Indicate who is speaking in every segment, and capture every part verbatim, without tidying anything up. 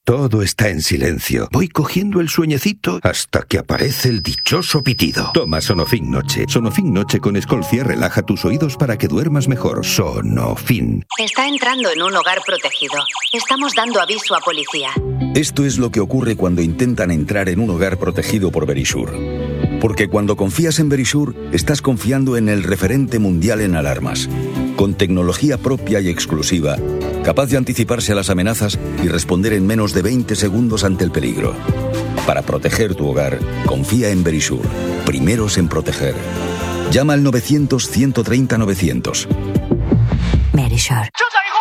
Speaker 1: Todo está en silencio. Voy cogiendo el sueñecito hasta que aparece el dichoso pitido. Toma Sonofin Noche. Sonofin Noche con Escolcia relaja tus oídos para que duermas mejor. Sonofin.
Speaker 2: Está entrando en un hogar protegido. Estamos dando aviso a policía.
Speaker 3: Esto es lo que ocurre cuando intentan entrar en un hogar protegido por Verisure. Porque cuando confías en Verisure, estás confiando en el referente mundial en alarmas. Con tecnología propia y exclusiva, capaz de anticiparse a las amenazas y responder en menos de veinte segundos ante el peligro. Para proteger tu hogar, confía en Verisure. Primeros en proteger. Llama al novecientos, ciento treinta, novecientos.
Speaker 4: Verisure.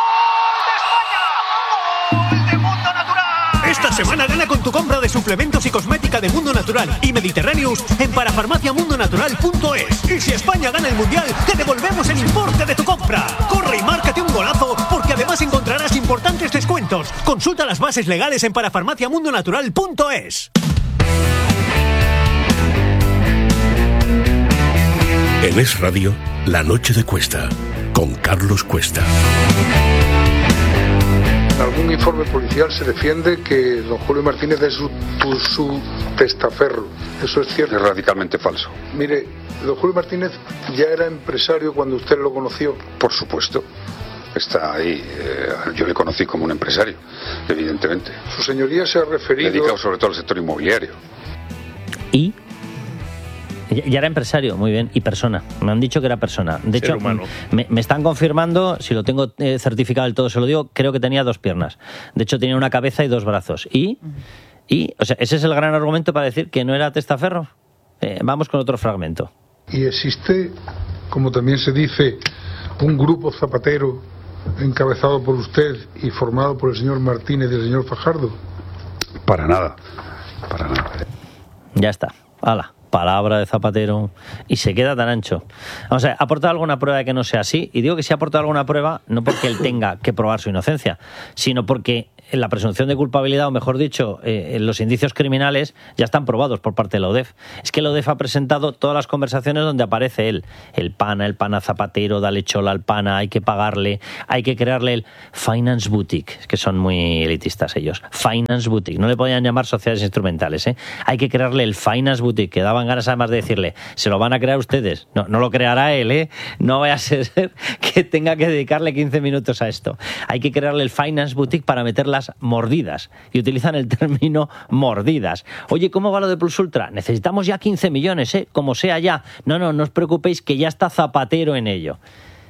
Speaker 5: Esta semana gana con tu compra de suplementos y cosmética de Mundo Natural y Mediterraneous en parafarmacia mundo natural punto es. Y si España gana el Mundial, te devolvemos el importe de tu compra. Corre y márcate un golazo, porque además encontrarás importantes descuentos. Consulta las bases legales en parafarmacia mundo natural punto es.
Speaker 6: En Es Radio, La Noche de Cuesta, con Carlos Cuesta.
Speaker 7: En algún informe policial se defiende que don Julio Martínez es su, tu, su testaferro. ¿Eso es cierto?
Speaker 8: Es radicalmente falso.
Speaker 7: Mire, don Julio Martínez ya era empresario cuando usted lo conoció.
Speaker 8: Por supuesto. Está ahí. Eh, yo le conocí como un empresario, evidentemente.
Speaker 7: Su señoría se ha referido...
Speaker 8: Dedicado sobre todo al sector inmobiliario.
Speaker 9: ¿Y? Ya era empresario, muy bien, y persona. Me han dicho que era persona. De
Speaker 6: Ser
Speaker 9: hecho,
Speaker 6: humano.
Speaker 9: me, me están confirmando, si lo tengo eh, certificado del todo, se lo digo, creo que tenía dos piernas. De hecho, tenía una cabeza y dos brazos. Y, y o sea, ese es el gran argumento para decir que no era testaferro. Eh, vamos con otro fragmento.
Speaker 7: Y existe, como también se dice, un grupo zapatero encabezado por usted y formado por el señor Martínez y el señor Fajardo.
Speaker 8: Para nada. Para nada.
Speaker 9: Ya está. Hala. Palabra de Zapatero, y se queda tan ancho. Vamos a ver, ¿ha aportado alguna prueba de que no sea así? Y digo que si ha aportado alguna prueba, no porque él tenga que probar su inocencia, sino porque la presunción de culpabilidad, o mejor dicho, eh, los indicios criminales ya están probados por parte de la UDEF. Es que la UDEF ha presentado todas las conversaciones donde aparece él. El pana, el pana Zapatero, dale chola al pana, hay que pagarle, hay que crearle el Finance Boutique, es que son muy elitistas ellos. Finance Boutique, no le podían llamar sociedades instrumentales, ¿eh? Hay que crearle el Finance Boutique, que daban ganas además de decirle, se lo van a crear ustedes, no, no lo creará él, ¿eh? No vaya a ser que tenga que dedicarle quince minutos a esto. Hay que crearle el Finance Boutique para meterla mordidas, y utilizan el término mordidas. Oye, ¿cómo va lo de Plus Ultra? Necesitamos ya quince millones, ¿eh? Como sea ya. No, no, no os preocupéis, que ya está Zapatero en ello.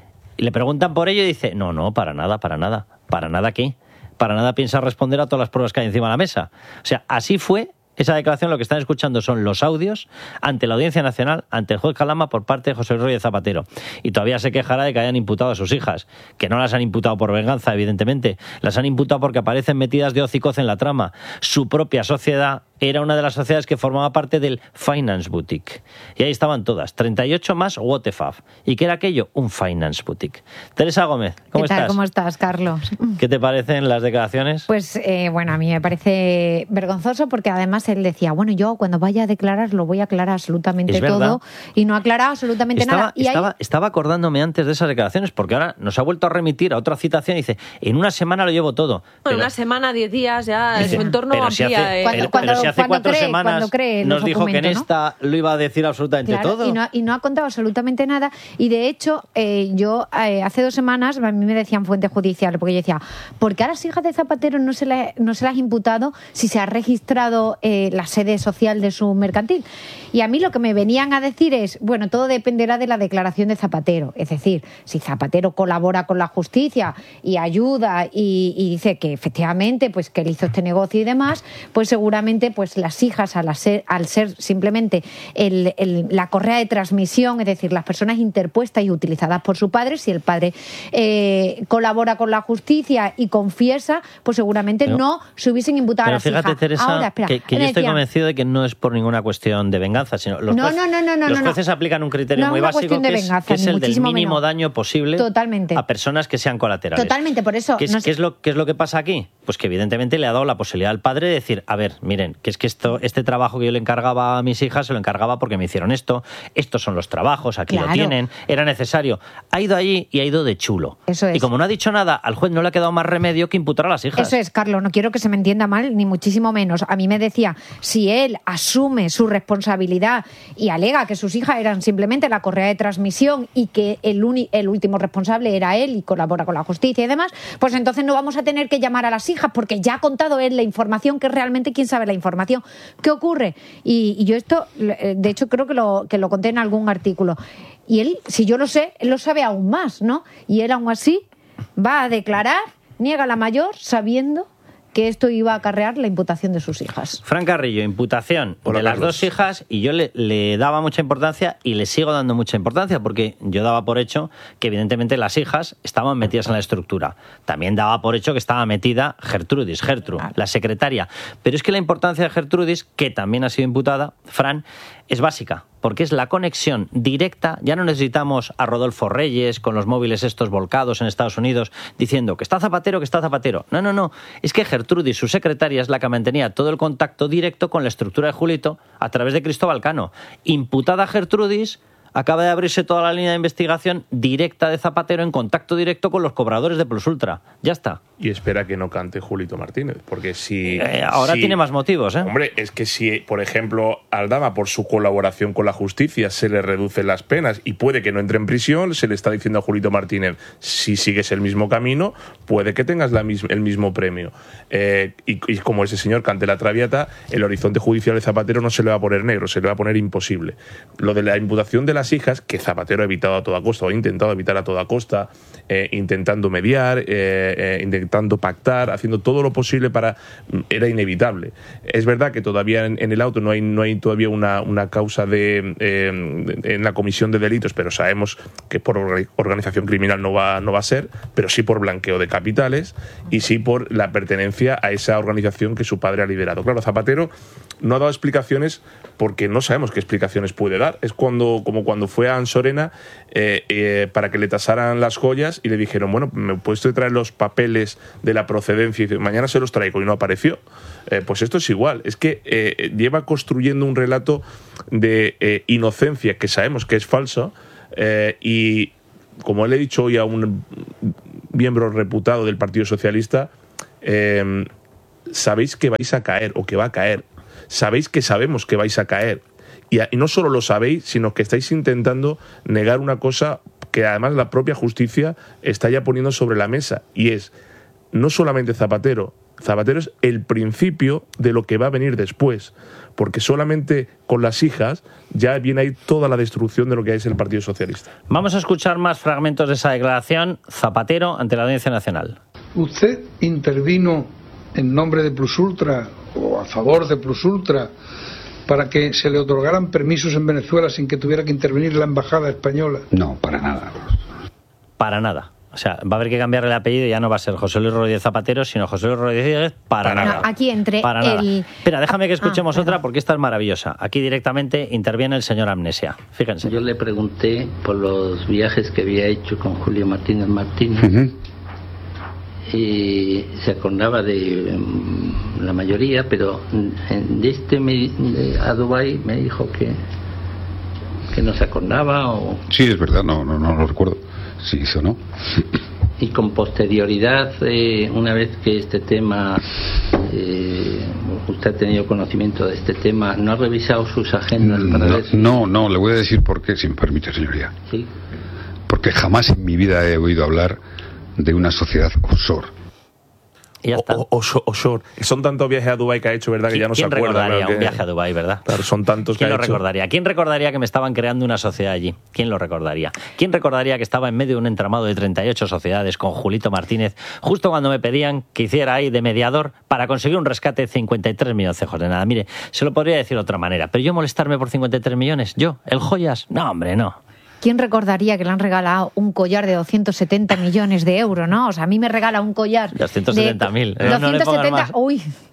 Speaker 9: Y le preguntan por ello y dice, no, no, para nada, para nada. ¿Para nada qué? Para nada piensa responder a todas las pruebas que hay encima de la mesa. O sea, así fue esa declaración. Lo que están escuchando son los audios ante la Audiencia Nacional, ante el juez Calama, por parte de José Luis Rodríguez Zapatero. Y todavía se quejará de que hayan imputado a sus hijas, que no las han imputado por venganza, evidentemente. Las han imputado porque aparecen metidas de hocicoz en la trama. Su propia sociedad era una de las sociedades que formaba parte del Finance Boutique. Y ahí estaban todas, treinta y ocho más What the Fuck. ¿Y qué era aquello? Un Finance Boutique. Teresa Gómez, ¿cómo
Speaker 10: ¿Qué tal?
Speaker 9: estás?
Speaker 10: ¿Cómo estás, Carlos?
Speaker 9: ¿Qué te parecen las declaraciones?
Speaker 10: Pues, eh, bueno, a mí me parece vergonzoso, porque además él decía, bueno, yo cuando vaya a declarar lo voy a aclarar absolutamente todo, y no ha aclarado absolutamente
Speaker 9: estaba,
Speaker 10: nada. Y
Speaker 9: estaba,
Speaker 10: hay...
Speaker 9: estaba acordándome antes de esas declaraciones, porque ahora nos ha vuelto a remitir a otra citación y dice, en una semana lo llevo todo.
Speaker 11: Bueno,
Speaker 9: pero,
Speaker 11: una semana, diez días, ya
Speaker 9: dice,
Speaker 11: su entorno
Speaker 9: pero si
Speaker 11: amplía.
Speaker 9: hace,
Speaker 11: eh.
Speaker 9: cuando, pero si hace cuatro
Speaker 10: cree,
Speaker 9: semanas
Speaker 10: cree
Speaker 9: nos dijo que en
Speaker 10: ¿no?
Speaker 9: esta lo iba a decir absolutamente
Speaker 10: claro,
Speaker 9: todo.
Speaker 10: Y no, y no ha contado absolutamente nada. Y de hecho, eh, yo eh, hace dos semanas, a mí me decían fuentes judiciales, porque yo decía, ¿por qué a las hijas de Zapatero no se, le, no se las ha imputado si se ha registrado eh, la sede social de su mercantil? Y a mí lo que me venían a decir es, bueno, todo dependerá de la declaración de Zapatero. Es decir, si Zapatero colabora con la justicia y ayuda y, y dice que efectivamente pues que él hizo este negocio y demás, pues seguramente pues las hijas, al ser, al ser simplemente el, el, la correa de transmisión, es decir, las personas interpuestas y utilizadas por su padre, si el padre eh, colabora con la justicia y confiesa, pues seguramente pero, no se hubiesen imputado a las hijas.
Speaker 9: Pero fíjate, Teresa, Ahora, espera, que, que yo estoy decía, convencido de que no es por ninguna cuestión de venganza, sino los,
Speaker 10: no,
Speaker 9: jueces,
Speaker 10: no, no, no, no,
Speaker 9: los jueces
Speaker 10: no.
Speaker 9: aplican un criterio
Speaker 10: no
Speaker 9: muy básico que,
Speaker 10: venganza,
Speaker 9: es, que es el del mínimo
Speaker 10: menos.
Speaker 9: daño posible
Speaker 10: Totalmente.
Speaker 9: a personas que sean colaterales.
Speaker 10: Totalmente, por eso.
Speaker 9: ¿Qué es,
Speaker 10: no
Speaker 9: ¿qué es, lo, ¿Qué es lo que pasa aquí? pues que evidentemente le ha dado la posibilidad al padre de decir, a ver, miren, que es que esto, este trabajo que yo le encargaba a mis hijas, se lo encargaba porque me hicieron esto, estos son los trabajos, aquí
Speaker 10: Claro.
Speaker 9: lo tienen, era necesario. Ha ido allí y ha ido de chulo.
Speaker 10: Eso es.
Speaker 9: Y como no ha dicho nada, al juez no le ha quedado más remedio que imputar a las hijas.
Speaker 10: Eso es, Carlos, no quiero que se me entienda mal, ni muchísimo menos. A mí me decía, si él asume su responsabilidad y alega que sus hijas eran simplemente la correa de transmisión y que el, uni- el último responsable era él y colabora con la justicia y demás, pues entonces no vamos a tener que llamar a las hijas porque ya ha contado él la información, que realmente quién sabe la información. ¿Qué ocurre? Y, y yo esto, de hecho, creo que lo, que lo conté en algún artículo. Y él, si yo lo sé, él lo sabe aún más, ¿no? Y él aún así va a declarar, niega a la mayor, sabiendo que esto iba a acarrear la imputación de sus hijas.
Speaker 9: Fran Carrillo, imputación
Speaker 11: Hola,
Speaker 9: de las
Speaker 11: Carlos.
Speaker 9: dos hijas, y yo le, le daba mucha importancia y le sigo dando mucha importancia porque yo daba por hecho que evidentemente las hijas estaban metidas en la estructura. También daba por hecho que estaba metida Gertrudis, Gertru, la secretaria. Pero es que la importancia de Gertrudis, que también ha sido imputada, Fran, es básica, porque es la conexión directa. Ya no necesitamos a Rodolfo Reyes con los móviles estos volcados en Estados Unidos diciendo que está Zapatero, que está Zapatero. No, no, no. Es que Gertrudis, su secretaria, es la que mantenía todo el contacto directo con la estructura de Julito a través de Cristóbal Cano. Imputada Gertrudis, acaba de abrirse toda la línea de investigación directa de Zapatero en contacto directo con los cobradores de Plus Ultra. Ya está.
Speaker 11: Y espera que no cante Julito Martínez, porque si...
Speaker 9: Eh, ahora
Speaker 11: si-
Speaker 9: tiene más motivos, ¿eh?
Speaker 11: Hombre, es que si, por ejemplo, Aldama, por su colaboración con la justicia, se le reducen las penas y puede que no entre en prisión, se le está diciendo a Julito Martínez, si sigues el mismo camino, puede que tengas la mis- el mismo premio. Eh, y, y como ese señor cante la traviata, el horizonte judicial de Zapatero no se le va a poner negro, se le va a poner imposible. Lo de la imputación de las hijas, que Zapatero ha evitado a toda costa, o ha intentado evitar a toda costa, eh, intentando mediar, eh, eh, intentando pactar, haciendo todo lo posible para... Era inevitable. Es verdad que todavía en, en el auto no hay, no hay todavía una, una causa de, eh, de- en la comisión de delitos, pero sabemos que por orga- organización criminal no va, no va a ser, pero sí por blanqueo de capitales y sí por la pertenencia a esa organización que su padre ha liderado. Claro, Zapatero no ha dado explicaciones porque no sabemos qué explicaciones puede dar. Es cuando, como cuando fue a Ansorena eh, eh, para que le tasaran las joyas y le dijeron, bueno, ¿me puedes traer los papeles de la procedencia? Y dice, mañana se los traigo, y no apareció. Eh, pues esto es igual. Es que eh, lleva construyendo un relato de eh, inocencia que sabemos que es falso eh, y, como le he dicho hoy a un miembro reputado del Partido Socialista, eh, sabéis que vais a caer o que va a caer. Sabéis que sabemos que vais a caer. Y, a- y no solo lo sabéis, sino que estáis intentando negar una cosa que además la propia justicia está ya poniendo sobre la mesa. Y es, no solamente Zapatero, Zapatero es el principio de lo que va a venir después. Porque solamente con las hijas ya viene ahí toda la destrucción de lo que es el Partido Socialista.
Speaker 9: Vamos a escuchar más fragmentos de esa declaración. Zapatero ante la Audiencia Nacional.
Speaker 7: ¿Usted intervino en nombre de Plus Ultra o a favor de Plus Ultra para que se le otorgaran permisos en Venezuela sin que tuviera que intervenir la embajada española?
Speaker 8: No, para nada.
Speaker 9: Para nada. O sea, va a haber que cambiarle el apellido y ya no va a ser José Luis Rodríguez Zapatero, sino José Luis Rodríguez para,
Speaker 10: No,
Speaker 9: nada.
Speaker 10: aquí entre
Speaker 9: Para nada.
Speaker 10: el...
Speaker 9: Espera, déjame que escuchemos
Speaker 10: Ah,
Speaker 9: otra porque esta es maravillosa. Aquí directamente interviene el señor Amnesia. Fíjense.
Speaker 12: Yo le pregunté por los viajes que había hecho con Julio Martínez Martínez
Speaker 8: Ujú.
Speaker 12: y se acordaba de mm, la mayoría, pero mm, de este me- de- a Dubái me dijo que que no se acordaba o,
Speaker 8: Sí, es verdad, no, no, no lo recuerdo. Si hizo, ¿no?
Speaker 12: y con posterioridad, eh, una vez que este tema, eh, usted ha tenido conocimiento de este tema, ¿no ha revisado sus agendas para
Speaker 8: No,
Speaker 12: ver si-
Speaker 8: no, no, le voy a decir por qué, si me permite, señoría.
Speaker 12: sí?
Speaker 8: Porque jamás en mi vida he oído hablar de una sociedad offshore.
Speaker 9: Y ya está.
Speaker 11: O- o- o- offshore. Son tantos viajes a Dubái que ha hecho, ¿verdad? Que ya no se
Speaker 9: ¿Quién
Speaker 11: acuerda.
Speaker 9: recordaría
Speaker 11: claro,
Speaker 9: un
Speaker 11: que-
Speaker 9: viaje a Dubái, verdad?
Speaker 11: Claro, son tantos que
Speaker 9: ¿Quién
Speaker 11: ha
Speaker 9: lo
Speaker 11: hecho.
Speaker 9: recordaría? ¿Quién recordaría que me estaban creando una sociedad allí? ¿Quién lo recordaría? ¿Quién recordaría que estaba en medio de un entramado de treinta y ocho sociedades con Julito Martínez, justo cuando me pedían que hiciera ahí de mediador para conseguir un rescate de cincuenta y tres millones de nada? Mire, se lo podría decir de otra manera, pero yo molestarme por cincuenta y tres millones, yo, el joyas, no, hombre, no.
Speaker 10: ¿Quién recordaría que le han regalado un collar de doscientos setenta millones de euros, no? O sea, a mí me regala un collar
Speaker 9: doscientos setenta mil.
Speaker 10: de
Speaker 9: No, no le pongas
Speaker 10: doscientos setenta,
Speaker 9: más.
Speaker 10: uy,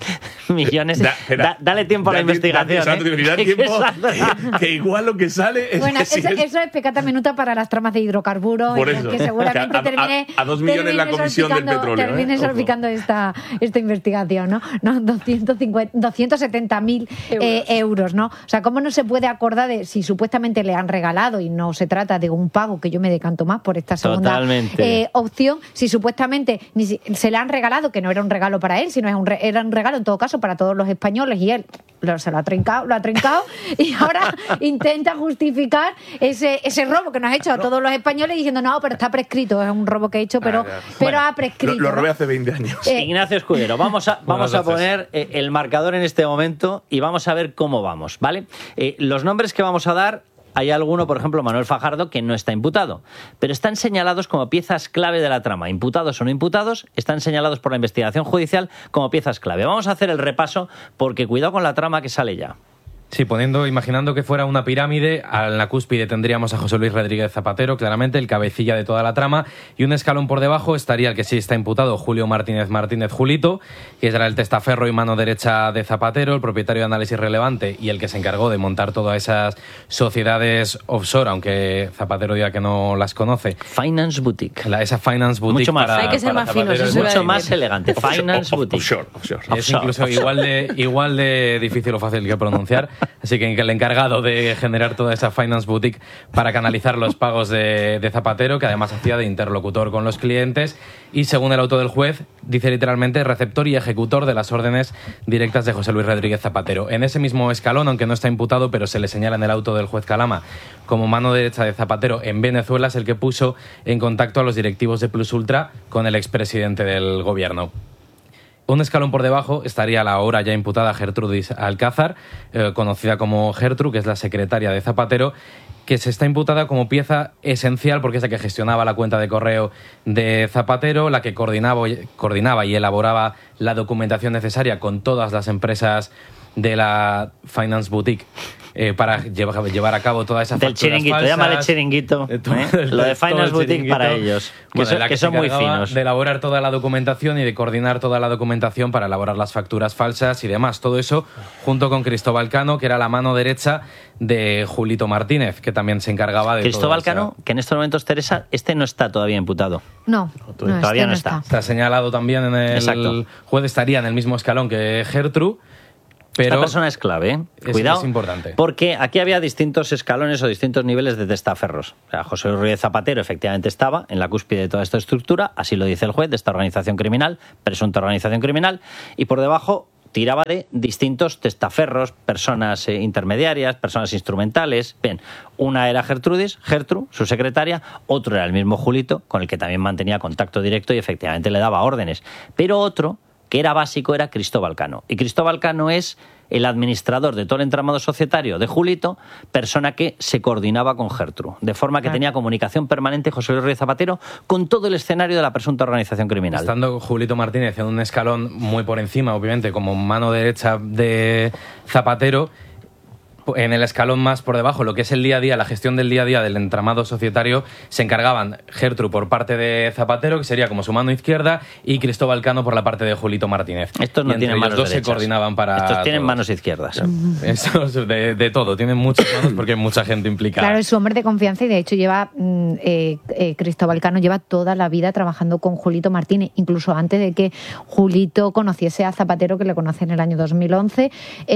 Speaker 9: millones.
Speaker 11: Da, espera,
Speaker 9: Da- dale tiempo a la
Speaker 11: da ti-
Speaker 9: investigación.
Speaker 11: da ti-
Speaker 9: ¿eh?
Speaker 11: da tiempo, que igual lo que sale es
Speaker 10: Bueno,
Speaker 11: que si
Speaker 10: eso,
Speaker 11: es-
Speaker 10: eso es pecata minuta para las tramas de hidrocarburos,
Speaker 11: Por
Speaker 10: en
Speaker 11: eso.
Speaker 10: el que seguramente
Speaker 11: Que a- a-
Speaker 10: termine,
Speaker 11: a dos millones la
Speaker 10: termine
Speaker 11: comisión del
Speaker 10: salpicando-
Speaker 11: petróleo, ¿eh?
Speaker 10: termine
Speaker 11: Ojo.
Speaker 10: salpicando esta, esta investigación, ¿no? no doscientos cincuenta, doscientos setenta mil eh, euros, ¿no? O sea, ¿cómo no se puede acordar de si supuestamente le han regalado y no se trata de un pago, que yo me decanto más por esta segunda
Speaker 9: Totalmente.
Speaker 10: eh, opción, si supuestamente ni si- se le han regalado, que no era un regalo para él, sino es un re- era un regalo en todo caso para todos los españoles y él lo, se lo ha trincado, lo ha trincado y ahora intenta justificar ese, ese robo que nos ha hecho a todos los españoles diciendo no, pero está prescrito, es un robo que he hecho, pero,
Speaker 11: Ah, ya.
Speaker 10: pero
Speaker 11: Bueno,
Speaker 10: ha prescrito.
Speaker 11: Lo, lo robé
Speaker 10: ¿no?
Speaker 11: hace veinte años.
Speaker 10: Eh,
Speaker 9: Ignacio Escudero, vamos a, vamos
Speaker 11: Buenas
Speaker 9: a
Speaker 11: noches.
Speaker 9: poner eh, el marcador en este momento y vamos a ver cómo vamos, ¿vale? Eh, los nombres que vamos a dar, hay alguno, por ejemplo, Manuel Fajardo, que no está imputado, pero están señalados como piezas clave de la trama. Imputados o no imputados, están señalados por la investigación judicial como piezas clave. Vamos a hacer el repaso porque cuidado con la trama que sale ya.
Speaker 13: Sí, poniendo, imaginando que fuera una pirámide, en la cúspide tendríamos a José Luis Rodríguez Zapatero, claramente el cabecilla de toda la trama, y un escalón por debajo estaría el que sí está imputado, Julio Martínez Martínez Julito, que era el testaferro y mano derecha de Zapatero, el propietario de Análisis Relevante y el que se encargó de montar todas esas sociedades offshore, aunque Zapatero diga que no las conoce.
Speaker 9: Finance Boutique.
Speaker 13: La, esa Finance Boutique.
Speaker 9: Mucho más.
Speaker 13: para-
Speaker 9: Hay que ser
Speaker 13: para
Speaker 9: más finos,
Speaker 13: Zapatero
Speaker 9: eso
Speaker 13: es
Speaker 9: mucho
Speaker 13: muy-
Speaker 9: más elegante.
Speaker 11: Offshore,
Speaker 9: Finance
Speaker 11: off-
Speaker 9: Boutique.
Speaker 11: offshore, offshore.
Speaker 13: Es
Speaker 9: Offshore,
Speaker 13: incluso
Speaker 9: offshore.
Speaker 13: igual de igual de difícil o fácil que pronunciar. Así que el encargado de generar toda esa Finance Boutique para canalizar los pagos de, de Zapatero, que además hacía de interlocutor con los clientes, y según el auto del juez, dice literalmente receptor y ejecutor de las órdenes directas de José Luis Rodríguez Zapatero. En ese mismo escalón, aunque no está imputado, pero se le señala en el auto del juez Calama como mano derecha de Zapatero en Venezuela, es el que puso en contacto a los directivos de Plus Ultra con el expresidente del gobierno. Un escalón por debajo estaría la ahora ya imputada Gertrudis Alcázar, eh, conocida como Gertru, que es la secretaria de Zapatero, que se está imputada como pieza esencial porque es la que gestionaba la cuenta de correo de Zapatero, la que coordinaba, coordinaba y elaboraba la documentación necesaria con todas las empresas de la Finance Boutique eh, para llevar, llevar a cabo toda esa
Speaker 9: Del
Speaker 13: facturas
Speaker 9: chiringuito,
Speaker 13: falsas.
Speaker 9: llámale chiringuito.
Speaker 13: Eh, todo-
Speaker 9: ¿eh?
Speaker 13: todo
Speaker 9: Lo de
Speaker 13: el
Speaker 9: Finance Boutique
Speaker 13: chiringuito.
Speaker 9: para ellos, que,
Speaker 13: Bueno,
Speaker 9: son,
Speaker 13: la
Speaker 9: que
Speaker 13: que se
Speaker 9: son muy
Speaker 13: encargaba
Speaker 9: finos.
Speaker 13: de elaborar toda la documentación y de coordinar toda la documentación para elaborar las facturas falsas y demás. Todo eso junto con Cristóbal Cano, que era la mano derecha de Julito Martínez, que también se encargaba de
Speaker 9: Cristóbal
Speaker 13: toda esa-
Speaker 9: Cano, que en estos momentos, Teresa, este no está todavía imputado.
Speaker 10: No, no,
Speaker 9: todavía
Speaker 10: este
Speaker 9: no está.
Speaker 13: Está señalado también en el
Speaker 9: Exacto.
Speaker 13: juez, estaría en el mismo escalón que Gertru, pero
Speaker 9: Esta persona es clave, ¿eh?
Speaker 13: es-
Speaker 9: Cuidado.
Speaker 13: es importante.
Speaker 9: Porque aquí había distintos escalones o distintos niveles de testaferros. O sea, José Luis Rodríguez Zapatero efectivamente estaba en la cúspide de toda esta estructura, así lo dice el juez, de esta organización criminal, presunta organización criminal, y por debajo tiraba de distintos testaferros, personas eh, intermediarias, personas instrumentales. Bien, una era Gertrudis, Gertru, su secretaria, otro era el mismo Julito, con el que también mantenía contacto directo y efectivamente le daba órdenes. Pero otro, que era básico, era Cristóbal Cano. Y Cristóbal Cano es el administrador de todo el entramado societario de Julito, persona que se coordinaba con Gertru, de forma que
Speaker 13: Claro.
Speaker 9: tenía comunicación permanente José Luis Rodríguez Zapatero con todo el escenario de la presunta organización criminal.
Speaker 13: Estando Julito Martínez en un escalón muy por encima, obviamente, como mano derecha de Zapatero, en el escalón más por debajo, lo que es el día a día, la gestión del día a día del entramado societario, se encargaban Gertru por parte de Zapatero, que sería como su mano izquierda, y Cristóbal Cano por la parte de Julito Martínez.
Speaker 9: Estos no
Speaker 13: Y entre
Speaker 9: tienen
Speaker 13: ellos
Speaker 9: manos
Speaker 13: dos
Speaker 9: derechas.
Speaker 13: se coordinaban para
Speaker 9: Estos tienen
Speaker 13: todo.
Speaker 9: manos izquierdas.
Speaker 13: Estos de, de todo, tienen muchas manos porque hay mucha gente implicada.
Speaker 10: Claro, es su hombre de confianza y de hecho lleva mm, eh, eh, Cristóbal Cano lleva toda la vida trabajando con Julito Martínez, incluso antes de que Julito conociese a Zapatero, que le conoce en el año dos mil once.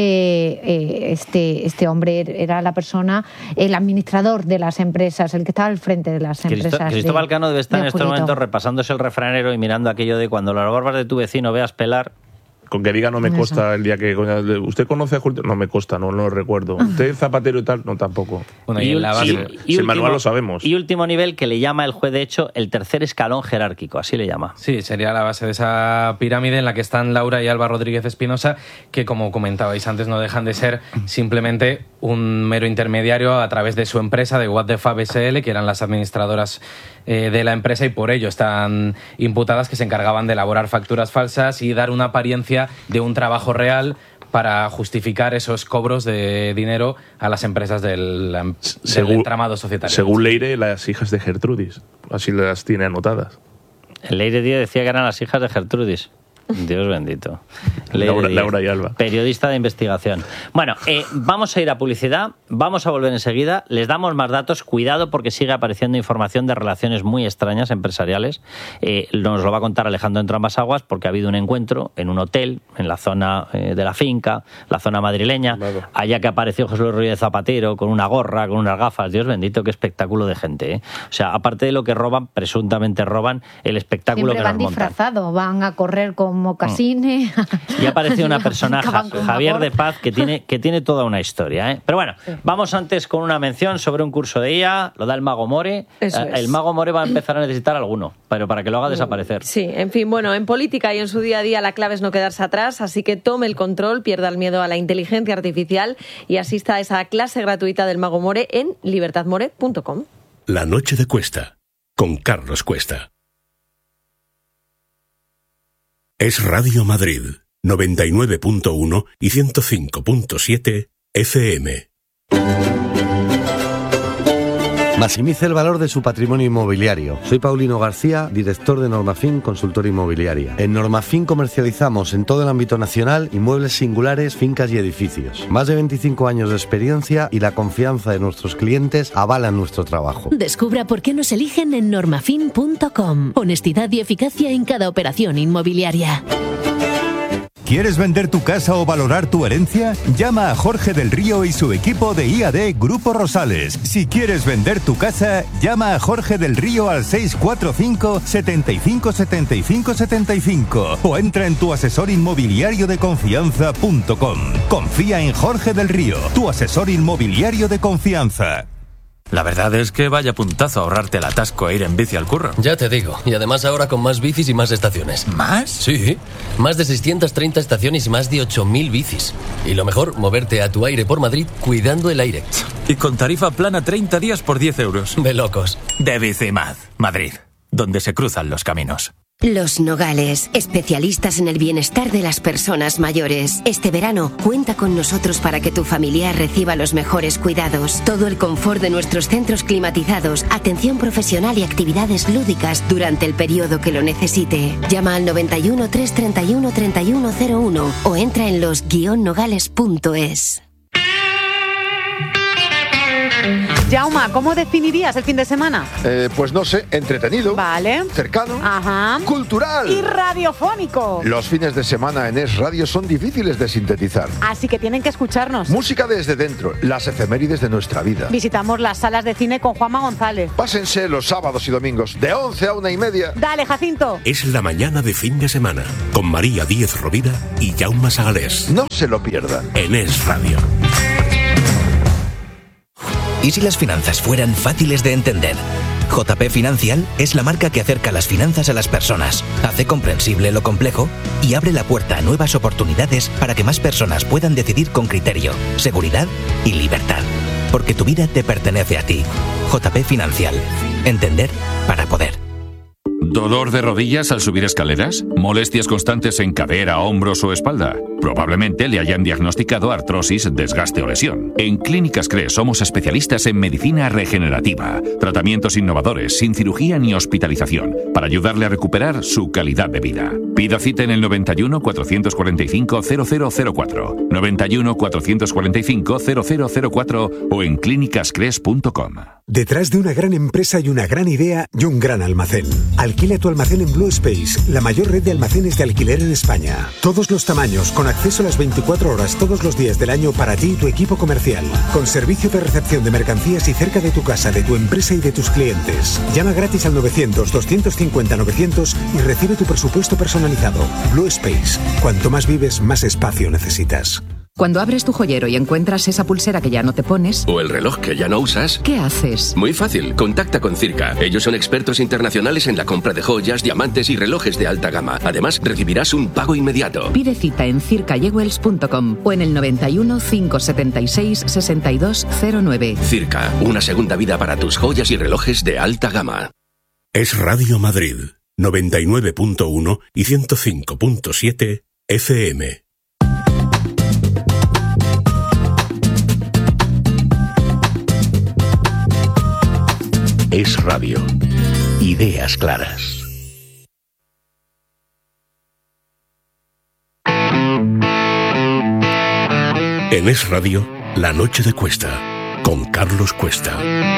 Speaker 10: Eh, eh, este, este hombre era la persona, el administrador de las empresas, el que estaba al frente de las
Speaker 9: Cristo-
Speaker 10: empresas.
Speaker 9: Cristóbal
Speaker 10: de-
Speaker 9: Cano debe estar
Speaker 10: de
Speaker 9: en estos
Speaker 10: Julito.
Speaker 9: momentos repasándose el refranero y mirando aquello de cuando las barbas de tu vecino veas pelar.
Speaker 11: Con que diga no me
Speaker 10: Eso.
Speaker 11: consta el día que... ¿Usted conoce a Julio? No me consta, no, no lo recuerdo. ¿Usted es Zapatero y tal? No, tampoco.
Speaker 13: Bueno, y en la
Speaker 11: Si-
Speaker 13: base-
Speaker 11: si el manual lo sabemos.
Speaker 9: Y último nivel que le llama el juez, de hecho, el tercer escalón jerárquico, así le llama.
Speaker 13: Sí, sería la base de esa pirámide en la que están Laura y Alba Rodríguez Espinosa, que como comentabais antes no dejan de ser simplemente un mero intermediario a través de su empresa, de What the Fab S L, que eran las administradoras eh, de la empresa y por ello están imputadas, que se encargaban de elaborar facturas falsas y dar una apariencia de un trabajo real para justificar esos cobros de dinero a las empresas del, del
Speaker 11: Según-
Speaker 13: entramado societario.
Speaker 11: Según Leire, las hijas de Gertrudis. Así las tiene anotadas.
Speaker 9: El Leire Díaz decía que eran las hijas de Gertrudis. Dios bendito.
Speaker 11: Laura, Laura y Alba.
Speaker 9: Periodista de investigación. Bueno, eh, vamos a ir a publicidad, vamos a volver enseguida, les damos más datos, cuidado porque sigue apareciendo información de relaciones muy extrañas empresariales. Eh, nos lo va a contar Alejandro Entre Ambas Aguas porque ha habido un encuentro en un hotel, en la zona eh, de la finca, la zona madrileña, claro. Allá que apareció José Luis Rodríguez Zapatero con una gorra, con unas gafas. Dios bendito, qué espectáculo de gente, ¿eh? O sea, aparte de lo que roban, presuntamente roban, el espectáculo
Speaker 10: Siempre
Speaker 9: que
Speaker 10: van
Speaker 9: nos montan.
Speaker 10: disfrazados, van a correr con mocasines.
Speaker 9: Y ha aparecido una persona, Javier de Paz, que tiene, que tiene toda una historia, ¿eh? Pero bueno, sí. Vamos antes con una mención sobre un curso de I A, lo da el Mago More.
Speaker 14: Eso
Speaker 9: el
Speaker 14: es.
Speaker 9: Mago More va a empezar a necesitar alguno, pero para que lo haga desaparecer.
Speaker 14: Sí, en fin, bueno, en política y en su día a día la clave es no quedarse atrás, así que tome el control, pierda el miedo a la inteligencia artificial y asista a esa clase gratuita del Mago More en libertad more punto com.
Speaker 6: La noche de Cuesta, con Carlos Cuesta. Es Radio Madrid, noventa y nueve punto uno y ciento cinco punto siete F M.
Speaker 15: Maximice el valor de su patrimonio inmobiliario. Soy Paulino García, director de Normafin Consultora Inmobiliaria. En Normafin comercializamos en todo el ámbito nacional inmuebles singulares, fincas y edificios. Más de veinticinco años de experiencia y la confianza de nuestros clientes avalan nuestro trabajo.
Speaker 16: Descubra por qué nos eligen en normafin punto com. Honestidad y eficacia en cada operación inmobiliaria.
Speaker 17: ¿Quieres vender tu casa o valorar tu herencia? Llama a Jorge del Río y su equipo de I A D Grupo Rosales. Si quieres vender tu casa, llama a Jorge del Río al seis cuatro cinco, setenta y cinco, setenta y cinco, setenta y cinco o entra en tu asesor inmobiliario de confianza punto com. Confía en Jorge del Río, tu asesor inmobiliario de confianza.
Speaker 18: La verdad es que vaya puntazo ahorrarte el atasco e ir en bici al curro.
Speaker 19: Ya te digo, y además ahora con más bicis y más estaciones.
Speaker 18: ¿Más?
Speaker 19: Sí, más de seiscientas treinta estaciones y más de ocho mil bicis. Y lo mejor, moverte a tu aire por Madrid cuidando el aire.
Speaker 18: Y con tarifa plana treinta días por diez euros.
Speaker 19: De locos.
Speaker 18: De Bicimad, Madrid, donde se cruzan los caminos.
Speaker 20: Los Nogales, especialistas en el bienestar de las personas mayores. Este verano, cuenta con nosotros para que tu familiar reciba los mejores cuidados. Todo el confort de nuestros centros climatizados, atención profesional y actividades lúdicas durante el periodo que lo necesite. Llama al noventa y uno, trescientos treinta y uno, treinta y uno cero uno o entra en los guion nogales punto es.
Speaker 21: Jauma, ¿cómo definirías el fin de semana?
Speaker 22: Eh, pues no sé, entretenido.
Speaker 21: Vale.
Speaker 22: Cercano.
Speaker 21: Ajá.
Speaker 22: Cultural.
Speaker 21: Y radiofónico.
Speaker 22: Los fines de semana en Es Radio son difíciles de sintetizar.
Speaker 21: Así que tienen que escucharnos.
Speaker 22: Música desde dentro, las efemérides de nuestra vida.
Speaker 21: Visitamos las salas de cine con Juanma González.
Speaker 22: Pásense los sábados y domingos de once a una y media.
Speaker 21: Dale, Jacinto.
Speaker 6: Es la mañana de fin de semana, con María Díez Rovira y Jaume Sagalés.
Speaker 22: No se lo pierdan.
Speaker 6: En Es Radio.
Speaker 23: ¿Y si las finanzas fueran fáciles de entender? J P Financial es la marca que acerca las finanzas a las personas, hace comprensible lo complejo y abre la puerta a nuevas oportunidades para que más personas puedan decidir con criterio, seguridad y libertad. Porque tu vida te pertenece a ti. J P Financial. Entender para poder.
Speaker 24: ¿Dolor de rodillas al subir escaleras? ¿Molestias constantes en cadera, hombros o espalda? Probablemente le hayan diagnosticado artrosis, desgaste o lesión. En Clínicas C R E somos especialistas en medicina regenerativa, tratamientos innovadores, sin cirugía ni hospitalización, para ayudarle a recuperar su calidad de vida. Pida cita en el noventa y uno, cuatrocientos cuarenta y cinco, cero cero cero cuatro, noventa y uno, cuatrocientos cuarenta y cinco, cero cero cero cuatro o en clínicas cres punto com.
Speaker 25: Detrás de una gran empresa hay una gran idea y un gran almacén. Alquila tu almacén en Blue Space, la mayor red de almacenes de alquiler en España. Todos los tamaños, con acceso a las veinticuatro horas todos los días del año para ti y tu equipo comercial. Con servicio de recepción de mercancías y cerca de tu casa, de tu empresa y de tus clientes. Llama gratis al novecientos, doscientos cincuenta, novecientos y recibe tu presupuesto personalizado. Blue Space. Cuanto más vives, más espacio necesitas.
Speaker 26: Cuando abres tu joyero y encuentras esa pulsera que ya no te pones...
Speaker 27: O el reloj que ya no usas...
Speaker 26: ¿Qué haces?
Speaker 27: Muy fácil, contacta con Circa. Ellos son expertos internacionales en la compra de joyas, diamantes y relojes de alta gama. Además, recibirás un pago inmediato.
Speaker 26: Pide cita en circa jewels punto com o en el noventa y uno, cinco setenta y seis, sesenta y dos cero nueve.
Speaker 27: Circa, una segunda vida para tus joyas y relojes de alta gama.
Speaker 6: Es Radio Madrid, noventa y nueve punto uno y ciento cinco punto siete F M. Es Radio. Ideas claras. En Es Radio, La Noche de Cuesta, con Carlos Cuesta.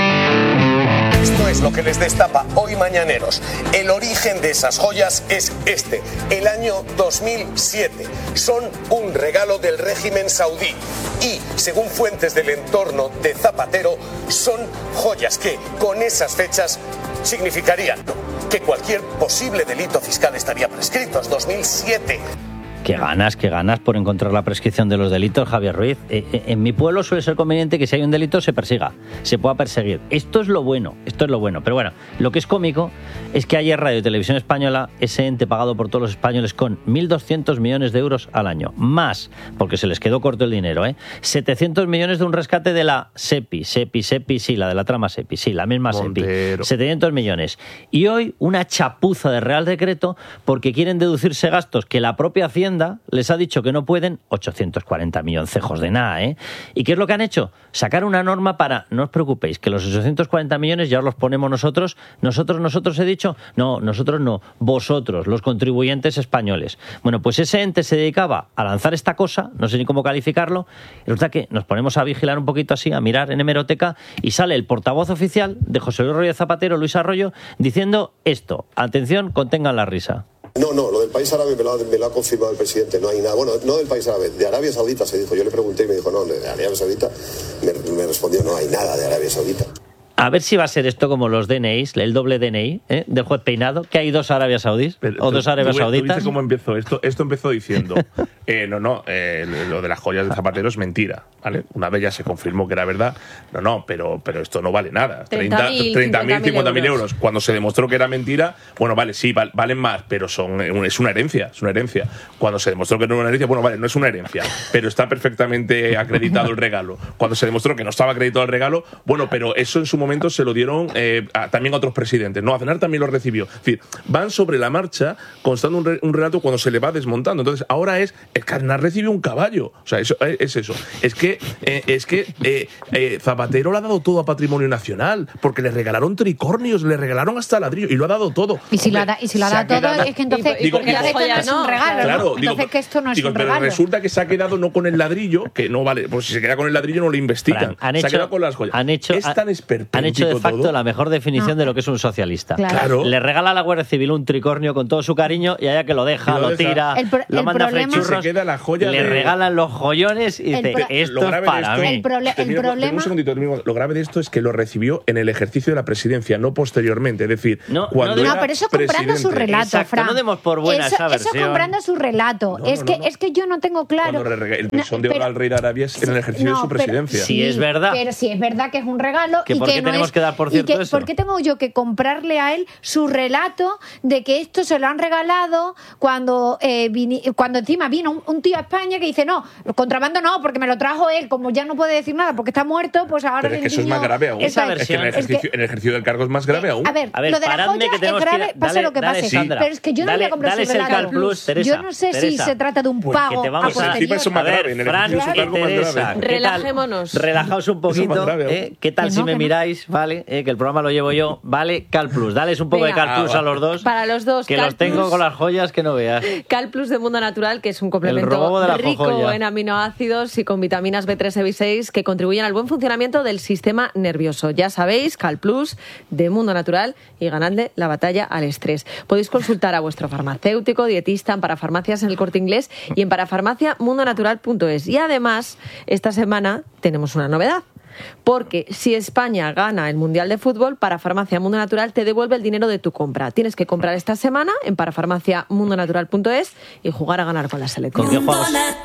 Speaker 1: Esto es lo que les destapa hoy Mañaneros. El origen de esas joyas es este, el año dos mil siete. Son un regalo del régimen saudí y, según fuentes del entorno de Zapatero, son joyas que, con esas fechas, significarían que cualquier posible delito fiscal estaría prescrito. Es dos mil siete.
Speaker 9: Qué ganas, qué ganas por encontrar la prescripción de los delitos, Javier Ruiz. Eh, eh, en mi pueblo suele ser conveniente que si hay un delito se persiga, se pueda perseguir. Esto es lo bueno, esto es lo bueno. Pero bueno, lo que es cómico es que ayer Radio y Televisión Española, ese ente pagado por todos los españoles con mil doscientos millones de euros al año, más, porque se les quedó corto el dinero, ¿eh? setecientos millones de un rescate de la SEPI, SEPI, SEPI, sí, la de la trama SEPI, sí, la misma
Speaker 11: Montero.
Speaker 9: SEPI. setecientos millones. Y hoy una chapuza de Real Decreto porque quieren deducirse gastos que la propia Hacienda les ha dicho que no pueden, ochocientos cuarenta milloncejos de nada, ¿eh? ¿Y qué es lo que han hecho? Sacar una norma para, no os preocupéis, que los ochocientos cuarenta millones ya os los ponemos nosotros, nosotros, nosotros he dicho, no, nosotros no, vosotros, los contribuyentes españoles. Bueno, pues ese ente se dedicaba a lanzar esta cosa, no sé ni cómo calificarlo, y resulta que nos ponemos a vigilar un poquito así, a mirar en hemeroteca, y sale el portavoz oficial de José Luis Rodríguez Zapatero, Luis Arroyo, diciendo esto, atención, contengan la risa.
Speaker 2: No, no, lo del país árabe me lo, ha, me lo ha confirmado el presidente, no hay nada. Bueno, no del país árabe, de Arabia Saudita se dijo. Yo le pregunté y me dijo, no, de Arabia Saudita. Me, me respondió, no hay nada de Arabia Saudita.
Speaker 9: A ver si va a ser esto como los D N Is, el doble D N I, ¿eh? del juez Peinado, que hay dos Arabias Saudíes
Speaker 11: Pero,
Speaker 9: o dos Arabias
Speaker 11: ¿tú,
Speaker 9: Sauditas.
Speaker 11: ¿Tú viste cómo empezó esto? Esto empezó diciendo, eh, no, no, eh, lo de las joyas de Zapatero es mentira, ¿vale? Una vez ya se confirmó que era verdad, no, no, pero, pero esto no vale nada. treinta mil, cincuenta mil euros. Cuando se demostró que era mentira, bueno, vale, sí, val, valen más, pero son es una herencia, es una herencia. Cuando se demostró que no era una herencia, bueno, vale, no es una herencia, pero está perfectamente acreditado el regalo. Cuando se demostró que no estaba acreditado el regalo, bueno, pero eso en su momento se lo dieron Eh, a, también a otros presidentes. No, Aznar también lo recibió. Es decir, van sobre la marcha constando un, re, un relato cuando se le va desmontando. Entonces, ahora es, es que Aznar recibió un caballo. O sea, eso, es, es eso. Es que, eh, es que eh, eh, Zapatero le ha dado todo a Patrimonio Nacional, porque le regalaron tricornios, le regalaron hasta ladrillo, y lo ha dado todo.
Speaker 10: Y si lo ha, y si lo ha dado todo,
Speaker 11: quedado,
Speaker 10: es que entonces,
Speaker 11: digo,
Speaker 10: porque
Speaker 11: digo,
Speaker 10: esto no es un regalo,
Speaker 11: claro,
Speaker 10: ¿no?
Speaker 11: digo,
Speaker 10: Entonces que esto no es
Speaker 11: digo,
Speaker 10: un
Speaker 11: pero
Speaker 10: regalo.
Speaker 11: resulta que se ha quedado no con el ladrillo, que no vale, pues si se queda con el ladrillo no le investigan.
Speaker 9: Fran, han
Speaker 11: se
Speaker 9: hecho,
Speaker 11: ha quedado con las joyas.
Speaker 9: Han hecho,
Speaker 11: es tan esperpéntico
Speaker 9: han hecho de facto
Speaker 11: todo.
Speaker 9: la mejor definición
Speaker 10: No.
Speaker 9: de lo que es un socialista.
Speaker 10: Claro. Claro.
Speaker 9: Le regala a la Guardia Civil un tricornio con todo su cariño y allá que lo deja,
Speaker 11: Y lo
Speaker 9: lo,
Speaker 11: deja.
Speaker 9: tira,
Speaker 10: El pro-
Speaker 9: lo
Speaker 10: el
Speaker 9: manda a
Speaker 10: problema-
Speaker 9: frechurros,
Speaker 11: Se queda la joya
Speaker 9: le
Speaker 11: de-
Speaker 9: regalan los joyones y
Speaker 10: El
Speaker 9: dice,
Speaker 10: pro-
Speaker 9: esto
Speaker 11: Lo
Speaker 9: es
Speaker 11: grave de
Speaker 9: para
Speaker 11: esto-
Speaker 9: mí.
Speaker 10: El, prole- el
Speaker 11: Termino-
Speaker 10: problema...
Speaker 11: Un segundito, termino. Lo grave de esto es que lo recibió en el ejercicio de la presidencia, no posteriormente. Es decir,
Speaker 9: No,
Speaker 11: cuando
Speaker 9: no,
Speaker 11: era
Speaker 10: No, pero eso comprando
Speaker 11: presidente.
Speaker 10: su relato,
Speaker 9: Exacto,
Speaker 10: Fran.
Speaker 9: no demos por buena
Speaker 10: eso,
Speaker 9: esa
Speaker 10: eso
Speaker 9: versión.
Speaker 10: comprando su relato.
Speaker 11: No,
Speaker 10: es
Speaker 11: no,
Speaker 10: que
Speaker 11: no.
Speaker 10: es que yo no tengo claro.
Speaker 11: Cuando le rega- el
Speaker 10: No,
Speaker 11: mesón de oro
Speaker 10: pero-
Speaker 11: al rey de Arabia es en el ejercicio
Speaker 10: No,
Speaker 11: de su
Speaker 10: pero-
Speaker 11: presidencia.
Speaker 9: Sí, es verdad.
Speaker 10: Pero si es verdad que es un regalo
Speaker 9: ¿Que
Speaker 10: y
Speaker 9: por
Speaker 10: que
Speaker 9: qué
Speaker 10: no
Speaker 9: tenemos
Speaker 10: es,
Speaker 9: que dar por
Speaker 10: y
Speaker 9: cierto
Speaker 10: que-
Speaker 9: eso?
Speaker 10: ¿Por qué tengo yo que comprarle a él su relato de que esto se lo han regalado cuando eh, vini- cuando encima vino un, un tío a España que dice no, contrabando no, porque me lo trajo él, como ya no puede decir nada porque está muerto, pues ahora
Speaker 11: Pero es que eso es
Speaker 10: niño-
Speaker 11: más grave aún.
Speaker 10: Esa
Speaker 11: Es que en el,
Speaker 10: versión- es que-
Speaker 11: ejercicio, en el ejercicio del cargo es más grave aún.
Speaker 10: A ver,
Speaker 9: A ver,
Speaker 10: lo de la
Speaker 9: paradme
Speaker 10: joya
Speaker 9: que
Speaker 10: es
Speaker 9: tenemos que
Speaker 10: grave,
Speaker 9: ir-
Speaker 10: pase
Speaker 9: dale-
Speaker 10: lo que
Speaker 9: dale,
Speaker 10: pase.
Speaker 9: Sandra.
Speaker 10: Pero es que yo no
Speaker 9: Dale-
Speaker 10: voy a comprar
Speaker 9: dales
Speaker 10: su
Speaker 9: el
Speaker 10: relato.
Speaker 9: Cal Plus, Teresa,
Speaker 10: yo no sé
Speaker 9: Teresa.
Speaker 10: si se trata de un
Speaker 9: Pues
Speaker 10: pago
Speaker 9: que te vamos
Speaker 10: a
Speaker 9: a-
Speaker 11: Encima eso más
Speaker 9: A ver,
Speaker 11: grave, en el
Speaker 9: Fran
Speaker 11: ejercicio de su
Speaker 9: y
Speaker 11: cargo más
Speaker 9: Teresa,
Speaker 11: grave.
Speaker 9: ¿qué tal?
Speaker 14: Relajémonos.
Speaker 9: Relajaos un poquito,
Speaker 11: Eso es más grave,
Speaker 9: ¿eh? ¿Qué tal
Speaker 10: Que
Speaker 9: si
Speaker 10: no,
Speaker 9: me
Speaker 10: que no.
Speaker 9: miráis, vale? ¿Eh? Que el programa lo llevo yo, ¿vale? Cal Plus, dales un poco
Speaker 14: Venga.
Speaker 9: de Cal Plus
Speaker 11: Ah,
Speaker 9: a los dos.
Speaker 14: Para los dos,
Speaker 9: Que
Speaker 14: Cal
Speaker 9: los tengo
Speaker 14: Plus.
Speaker 9: con las joyas que no veas.
Speaker 14: Cal Plus de Mundo Natural, que es un complemento
Speaker 9: robo de la
Speaker 14: rico
Speaker 9: jojoya.
Speaker 14: en aminoácidos y con vitaminas B tres y B seis que contribuyen al buen funcionamiento del sistema nervioso. Ya sabéis, Cal Plus de Mundo Natural y ganadle la batalla al estrés. Podéis consultar a vuestro farmacéutico, dietista en Parafarmacias en el Corte Inglés y en parafarmacia mundo natural punto es. Y además, esta semana tenemos una novedad. Porque si España gana el Mundial de Fútbol, Parafarmacia Mundo Natural te devuelve el dinero de tu compra. Tienes que comprar esta semana en parafarmacia mundo natural punto es y jugar a ganar con la selección.
Speaker 9: ¿Con quién jugamos?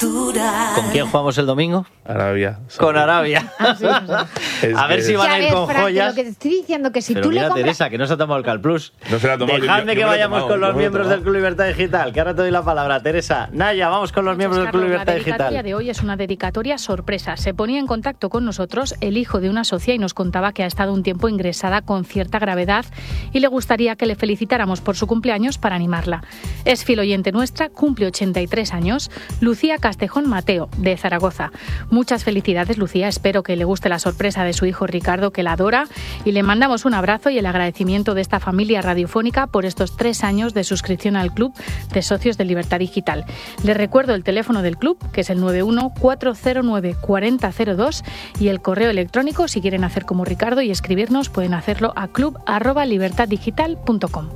Speaker 9: ¿Con quién jugamos el domingo?
Speaker 11: Arabia.
Speaker 9: Con Arabia.
Speaker 11: Es
Speaker 9: A ver
Speaker 11: que-
Speaker 9: si van
Speaker 10: Ya
Speaker 9: a ir
Speaker 10: ves,
Speaker 9: con
Speaker 10: Fran, que
Speaker 9: joyas.
Speaker 10: lo que te estoy diciendo que si
Speaker 9: Pero
Speaker 10: tú le
Speaker 9: mira,
Speaker 10: compras...
Speaker 9: Teresa, que no se ha tomado el Cal Plus.
Speaker 11: No se la ha tomado, yo-
Speaker 9: Dejadme
Speaker 11: yo
Speaker 9: que
Speaker 11: me lo he
Speaker 9: vayamos
Speaker 11: tomado,
Speaker 9: con
Speaker 11: yo
Speaker 9: los
Speaker 11: me lo he
Speaker 9: miembros
Speaker 11: tomado.
Speaker 9: del Club Libertad Digital, que ahora te doy la palabra. Teresa, Naya, vamos con los miembros del Club
Speaker 3: Carlos,
Speaker 9: Libertad
Speaker 3: la dedicatoria
Speaker 9: Digital.
Speaker 3: de hoy es una dedicatoria sorpresa. Se ponía en contacto con nosotros Carlos, el hijo de una socia, y nos contaba que ha estado un tiempo ingresada con cierta gravedad y le gustaría que le felicitáramos por su cumpleaños para animarla. Es fiel oyente nuestra, cumple ochenta y tres años, Lucía Castejón Mateo, de Zaragoza. Muchas felicidades, Lucía, espero que le guste la sorpresa de su hijo Ricardo, que la adora, y le mandamos un abrazo y el agradecimiento de esta familia radiofónica por estos tres años de suscripción al Club de Socios de Libertad Digital. Les recuerdo el teléfono del club, que es el nueve uno cuatro cero nueve cuatro cero cero dos, y el correo electrónico, si quieren hacer como Ricardo y escribirnos, pueden hacerlo a club arroba libertad digital punto com.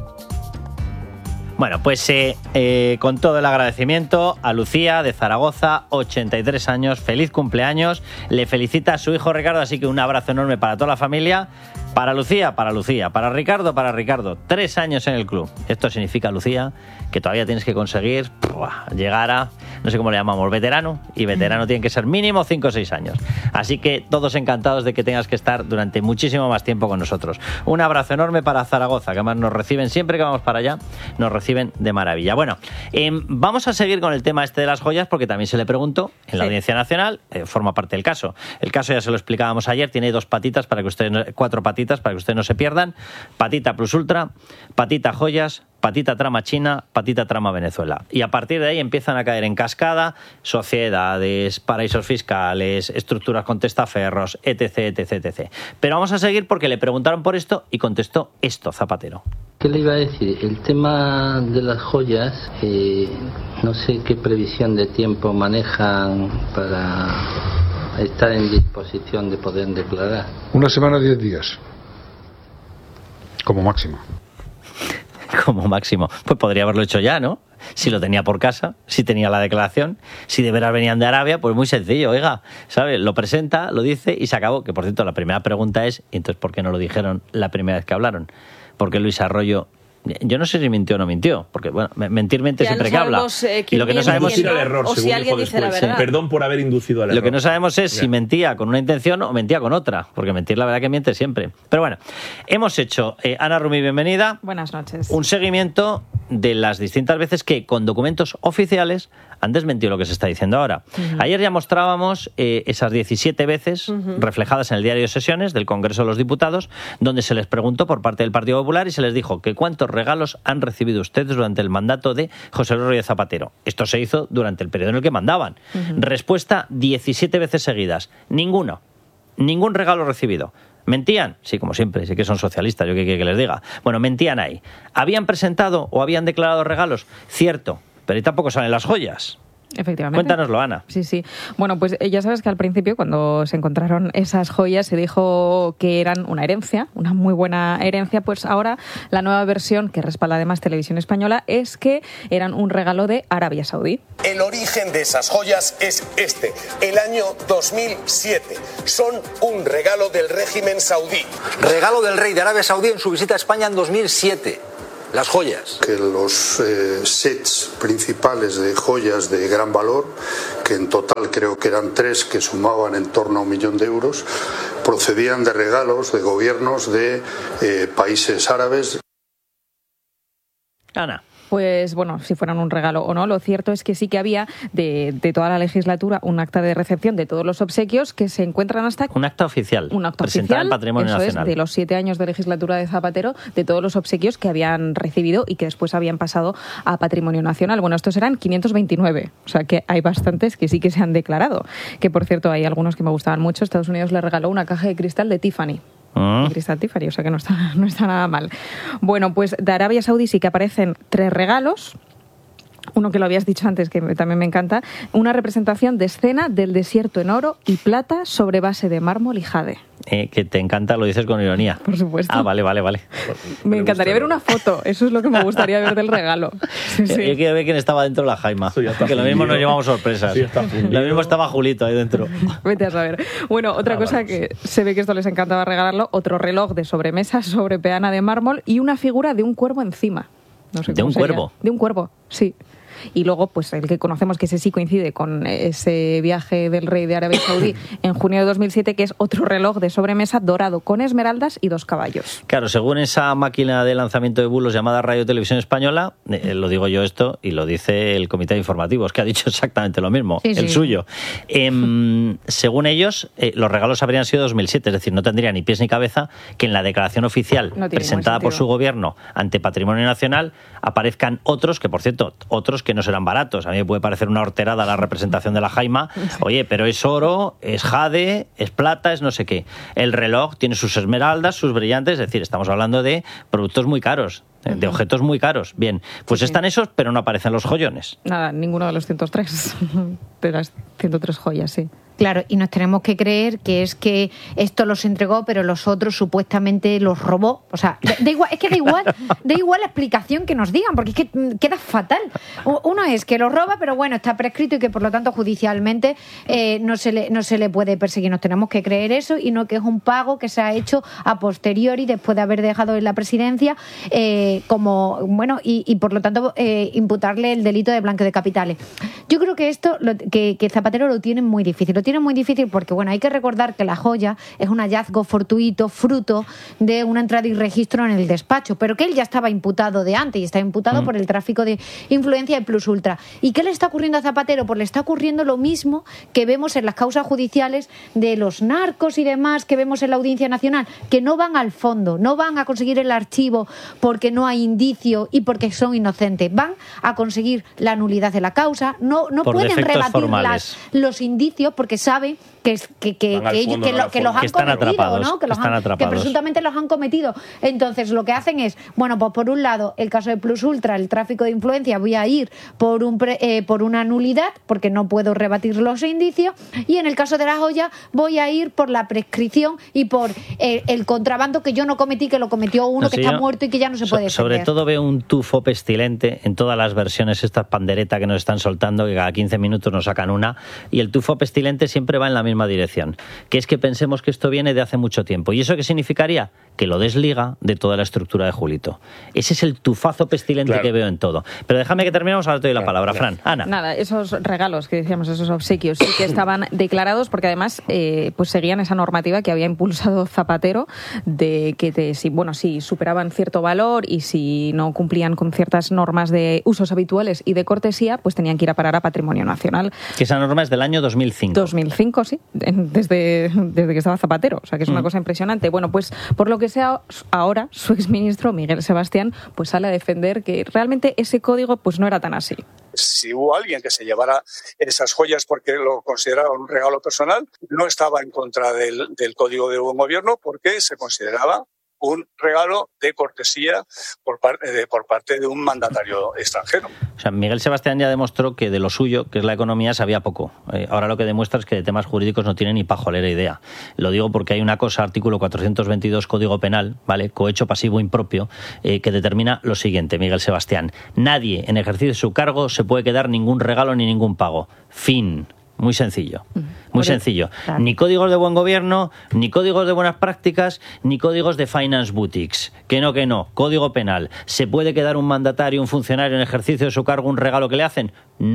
Speaker 9: Bueno, pues eh, eh, con todo el agradecimiento a Lucía de Zaragoza, ochenta y tres años, feliz cumpleaños, le felicita a su hijo Ricardo, así que un abrazo enorme para toda la familia, para Lucía, para Lucía, para Ricardo, para Ricardo, tres años en el club. Esto significa, Lucía, que todavía tienes que conseguir ¡buah! Llegar a, no sé cómo le llamamos, veterano, y veterano tiene que ser mínimo cinco o seis años. Así que todos encantados de que tengas que estar durante muchísimo más tiempo con nosotros. Un abrazo enorme para Zaragoza, que además nos reciben siempre que vamos para allá, nos reciben de maravilla. Bueno, eh, vamos a seguir con el tema este de las joyas, porque también se le preguntó en la sí. Audiencia Nacional, eh, forma parte del caso. El caso ya se lo explicábamos ayer, tiene dos patitas para que ustedes, cuatro patitas para que ustedes no se pierdan: patita plus ultra, patita joyas, patita trama China, patita trama Venezuela. Y a partir de ahí empiezan a caer en cascada sociedades, paraísos fiscales, estructuras con testaferros, etc, etc, etc. Pero vamos a seguir porque le preguntaron por esto y contestó esto Zapatero.
Speaker 4: ¿Qué le iba a decir? El tema de las joyas, eh, no sé qué previsión de tiempo manejan para estar en disposición de poder declarar.
Speaker 22: Una semana, diez días. Como máximo.
Speaker 9: Como máximo. Pues podría haberlo hecho ya, ¿no? Si lo tenía por casa, si tenía la declaración, si de veras venían de Arabia, pues muy sencillo, oiga, ¿sabes? Lo presenta, lo dice y se acabó. Que por cierto, la primera pregunta es, ¿y entonces por qué no lo dijeron la primera vez que hablaron? Porque Luis Arroyo, yo no sé si mintió o no mintió, porque bueno, mentir mente siempre que habla.
Speaker 14: Eh,
Speaker 9: y lo que no sabemos
Speaker 11: es el error,
Speaker 14: o si alguien dice la verdad.
Speaker 11: Perdón por haber inducido al error.
Speaker 9: Lo que no sabemos es
Speaker 11: ya.
Speaker 9: si mentía con una intención o mentía con otra, porque mentir la verdad que miente siempre. Pero bueno, hemos hecho, eh, Ana Rumi, bienvenida.
Speaker 5: Buenas noches.
Speaker 9: Un seguimiento de las distintas veces que con documentos oficiales han desmentido lo que se está diciendo ahora. Uh-huh. Ayer ya mostrábamos eh, esas diecisiete veces uh-huh. reflejadas en el diario de sesiones del Congreso de los Diputados, donde se les preguntó por parte del Partido Popular y se les dijo que cuántos regalos han recibido ustedes durante el mandato de José Luis Rodríguez Zapatero. Esto se hizo durante el periodo en el que mandaban. Uh-huh. Respuesta diecisiete veces seguidas. Ninguno. Ningún regalo recibido. ¿Mentían? Sí, como siempre, sí que son socialistas, yo qué quiero que les diga. Bueno, mentían ahí. ¿Habían presentado o habían declarado regalos? Cierto, pero ahí tampoco salen las joyas.
Speaker 5: Efectivamente.
Speaker 9: Cuéntanoslo, Ana.
Speaker 5: Sí, sí. Bueno, pues ya sabes que al principio, cuando se encontraron esas joyas, se dijo que eran una herencia, una muy buena herencia. Pues ahora la nueva versión, que respalda además Televisión Española, es que eran un regalo de Arabia Saudí.
Speaker 1: El origen de esas joyas es este, el año dos mil siete. Son un regalo del régimen saudí.
Speaker 7: Regalo del rey de Arabia Saudí en su visita a España en dos mil siete. Las joyas.
Speaker 8: Que los eh, sets principales de joyas de gran valor, que en total creo que eran tres, que sumaban en torno a un millón de euros, procedían de regalos de gobiernos de eh, países árabes.
Speaker 9: Ana.
Speaker 5: Pues bueno, si fueran un regalo o no, lo cierto es que sí que había de, de toda la legislatura un acta de recepción de todos los obsequios que se encuentran hasta...
Speaker 9: Un acta oficial.
Speaker 5: Un acta
Speaker 9: presentada
Speaker 5: oficial,
Speaker 9: en Patrimonio
Speaker 5: eso
Speaker 9: Nacional.
Speaker 5: Es, de los siete años de legislatura de Zapatero, de todos los obsequios que habían recibido y que después habían pasado a Patrimonio Nacional. Bueno, estos eran quinientos veintinueve, o sea que hay bastantes que sí que se han declarado. Que por cierto, hay algunos que me gustaban mucho. Estados Unidos le regaló una caja de cristal de Tiffany.
Speaker 9: Mm.
Speaker 5: Cristal Tiffany, o sea que no está, no está nada mal. Bueno, pues de Arabia Saudí sí que aparecen tres regalos. Uno que lo habías dicho antes, que también me encanta, una representación de escena del desierto en oro y plata sobre base de mármol y jade.
Speaker 9: Eh, que te encanta, lo dices con ironía.
Speaker 5: Por supuesto.
Speaker 9: Ah, vale, vale, vale.
Speaker 5: Me, me encantaría ver una foto, eso es lo que me gustaría ver del regalo. Sí, sí.
Speaker 9: Yo quiero ver quién estaba dentro de la jaima, que lo mismo nos llevamos sorpresas. Sí, lo mismo estaba Julito ahí dentro.
Speaker 5: Vete a saber. Bueno, otra ah, cosa vale. que se ve que esto les encantaba regalarlo, otro reloj de sobremesa sobre peana de mármol y una figura de un cuervo encima. No sé
Speaker 9: ¿De un
Speaker 5: sería.
Speaker 9: cuervo?
Speaker 5: De un cuervo, sí. y luego pues el que conocemos, que ese sí coincide con ese viaje del rey de Arabia Saudí en junio de dos mil siete, que es otro reloj de sobremesa dorado con esmeraldas y dos caballos.
Speaker 9: Claro, según esa máquina de lanzamiento de bulos llamada Radio Televisión Española, eh, lo digo yo esto y lo dice el Comité de Informativos, que ha dicho exactamente lo mismo, sí, el sí. suyo. Eh, según ellos, eh, los regalos habrían sido dos mil siete, es decir, no tendría ni pies ni cabeza que en la declaración oficial no presentada por su gobierno ante Patrimonio Nacional aparezcan otros, que por cierto, otros que no serán baratos. A mí me puede parecer una horterada la representación de la Jaima, oye, pero es oro, es jade, es plata, es no sé qué. El reloj tiene sus esmeraldas, sus brillantes, es decir, estamos hablando de productos muy caros, de objetos muy caros. Bien, pues sí, están esos, pero no aparecen los joyones.
Speaker 5: Nada, ninguno de los ciento tres, de las ciento tres joyas, sí.
Speaker 10: Claro, y nos tenemos que creer que es que esto los entregó, pero los otros supuestamente los robó. O sea, da, da igual, es que da igual, da igual la explicación que nos digan, porque es que queda fatal. Uno es que los roba, pero bueno, está prescrito y que por lo tanto judicialmente eh, no se le, no se le puede perseguir. Nos tenemos que creer eso y no que es un pago que se ha hecho a posteriori después de haber dejado en la presidencia, eh, como bueno, y, y por lo tanto eh, imputarle el delito de blanqueo de capitales. Yo creo que esto, lo, que, que Zapatero lo tiene muy difícil. Lo tiene muy difícil porque, bueno, hay que recordar que la joya es un hallazgo fortuito, fruto de una entrada y registro en el despacho, pero que él ya estaba imputado de antes y está imputado mm. por el tráfico de influencia de Plus Ultra. ¿Y qué le está ocurriendo a Zapatero? Pues le está ocurriendo lo mismo que vemos en las causas judiciales de los narcos y demás que vemos en la Audiencia Nacional, que no van al fondo, no van a conseguir el archivo porque no hay indicio y porque son inocentes, van a conseguir la nulidad de la causa, no, no pueden rebatir las, los indicios porque saben que, que, que, que, ellos, que, lo, que los han que están cometido, atrapados, ¿no? Que, los han, que presuntamente los han cometido. Entonces, lo que hacen es, bueno, pues por un lado, el caso de Plus Ultra, el tráfico de influencia, voy a ir por un pre, eh, por una nulidad, porque no puedo rebatir los indicios, y en el caso de la joya, voy a ir por la prescripción y por eh, el contrabando que yo no cometí, que lo cometió uno no, que sí, está muerto y que ya no se puede
Speaker 9: so, defender. Sobre todo veo un tufo pestilente en todas las versiones, estas panderetas que nos están soltando, que cada quince minutos nos sacan una, y el tufo pestilente siempre va en la misma dirección, que es que pensemos que esto viene de hace mucho tiempo. ¿Y eso qué significaría? Que lo desliga de toda la estructura de Julito. Ese es el tufazo pestilente claro. que veo en todo. Pero déjame que terminemos, ahora te doy la palabra, Fran. Ana.
Speaker 5: Nada, esos regalos que decíamos, esos obsequios, sí que estaban declarados porque además eh, pues seguían esa normativa que había impulsado Zapatero de que te, si, bueno, si superaban cierto valor y si no cumplían con ciertas normas de usos habituales y de cortesía, pues tenían que ir a parar a Patrimonio Nacional.
Speaker 9: Que esa norma es del año dos mil cinco.
Speaker 5: dos mil cinco, sí, desde, desde que estaba Zapatero, o sea que es una mm. cosa impresionante. Bueno, pues por lo que sea, ahora su exministro Miguel Sebastián pues sale a defender que realmente ese código pues no era tan así.
Speaker 12: Si hubo alguien que se llevara esas joyas porque lo consideraba un regalo personal, no estaba en contra del, del Código de Buen Gobierno porque se consideraba un regalo de cortesía por parte de, por parte de un mandatario extranjero.
Speaker 9: O sea, Miguel Sebastián ya demostró que de lo suyo, que es la economía, sabía poco. Eh, ahora lo que demuestra es que de temas jurídicos no tiene ni pajolera idea. Lo digo porque hay una cosa, artículo cuatrocientos veintidós Código Penal, ¿vale? Cohecho pasivo impropio, eh, que determina lo siguiente, Miguel Sebastián. Nadie en ejercicio de su cargo se puede quedar ningún regalo ni ningún pago. Fin. Muy sencillo, muy sencillo. Claro. Ni códigos de buen gobierno, ni códigos de buenas prácticas, ni códigos de finance boutiques. Que no, que no. Código penal. ¿Se puede quedar un mandatario, un funcionario en ejercicio de su cargo un regalo que le hacen?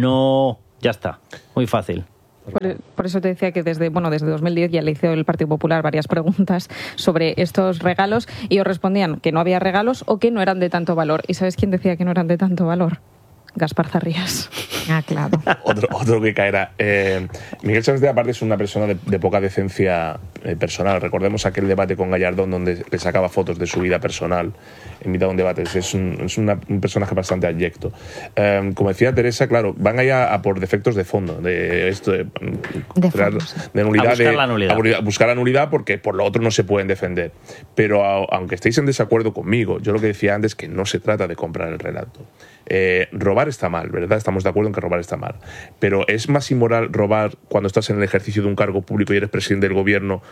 Speaker 9: No. Ya está. Muy fácil.
Speaker 5: Por, por eso te decía que desde bueno desde dos mil diez ya le hizo el Partido Popular varias preguntas sobre estos regalos y ellos respondían que no había regalos o que no eran de tanto valor. ¿Y sabes quién decía que no eran de tanto valor? Gaspar Zarrías.
Speaker 10: Ah, claro.
Speaker 11: otro, otro que caerá. Eh, Miguel Sebastián, aparte, es una persona de, de poca decencia eh, personal. Recordemos aquel debate con Gallardón donde le sacaba fotos de su vida personal en mitad de un debate. Es un, es una, un personaje bastante abyecto. Eh, como decía Teresa, claro, van ahí a, a por defectos de fondo, de esto de,
Speaker 10: de, fondo,
Speaker 11: de nulidad. A
Speaker 9: buscar
Speaker 11: de,
Speaker 9: la nulidad.
Speaker 11: A buscar la nulidad porque por lo otro no se pueden defender. Pero a, aunque estéis en desacuerdo conmigo, yo lo que decía antes es que no se trata de comprar el relato. Eh, robar está mal, ¿verdad? Estamos de acuerdo en que robar está mal. Pero ¿es más inmoral robar cuando estás en el ejercicio de un cargo público y eres presidente del gobierno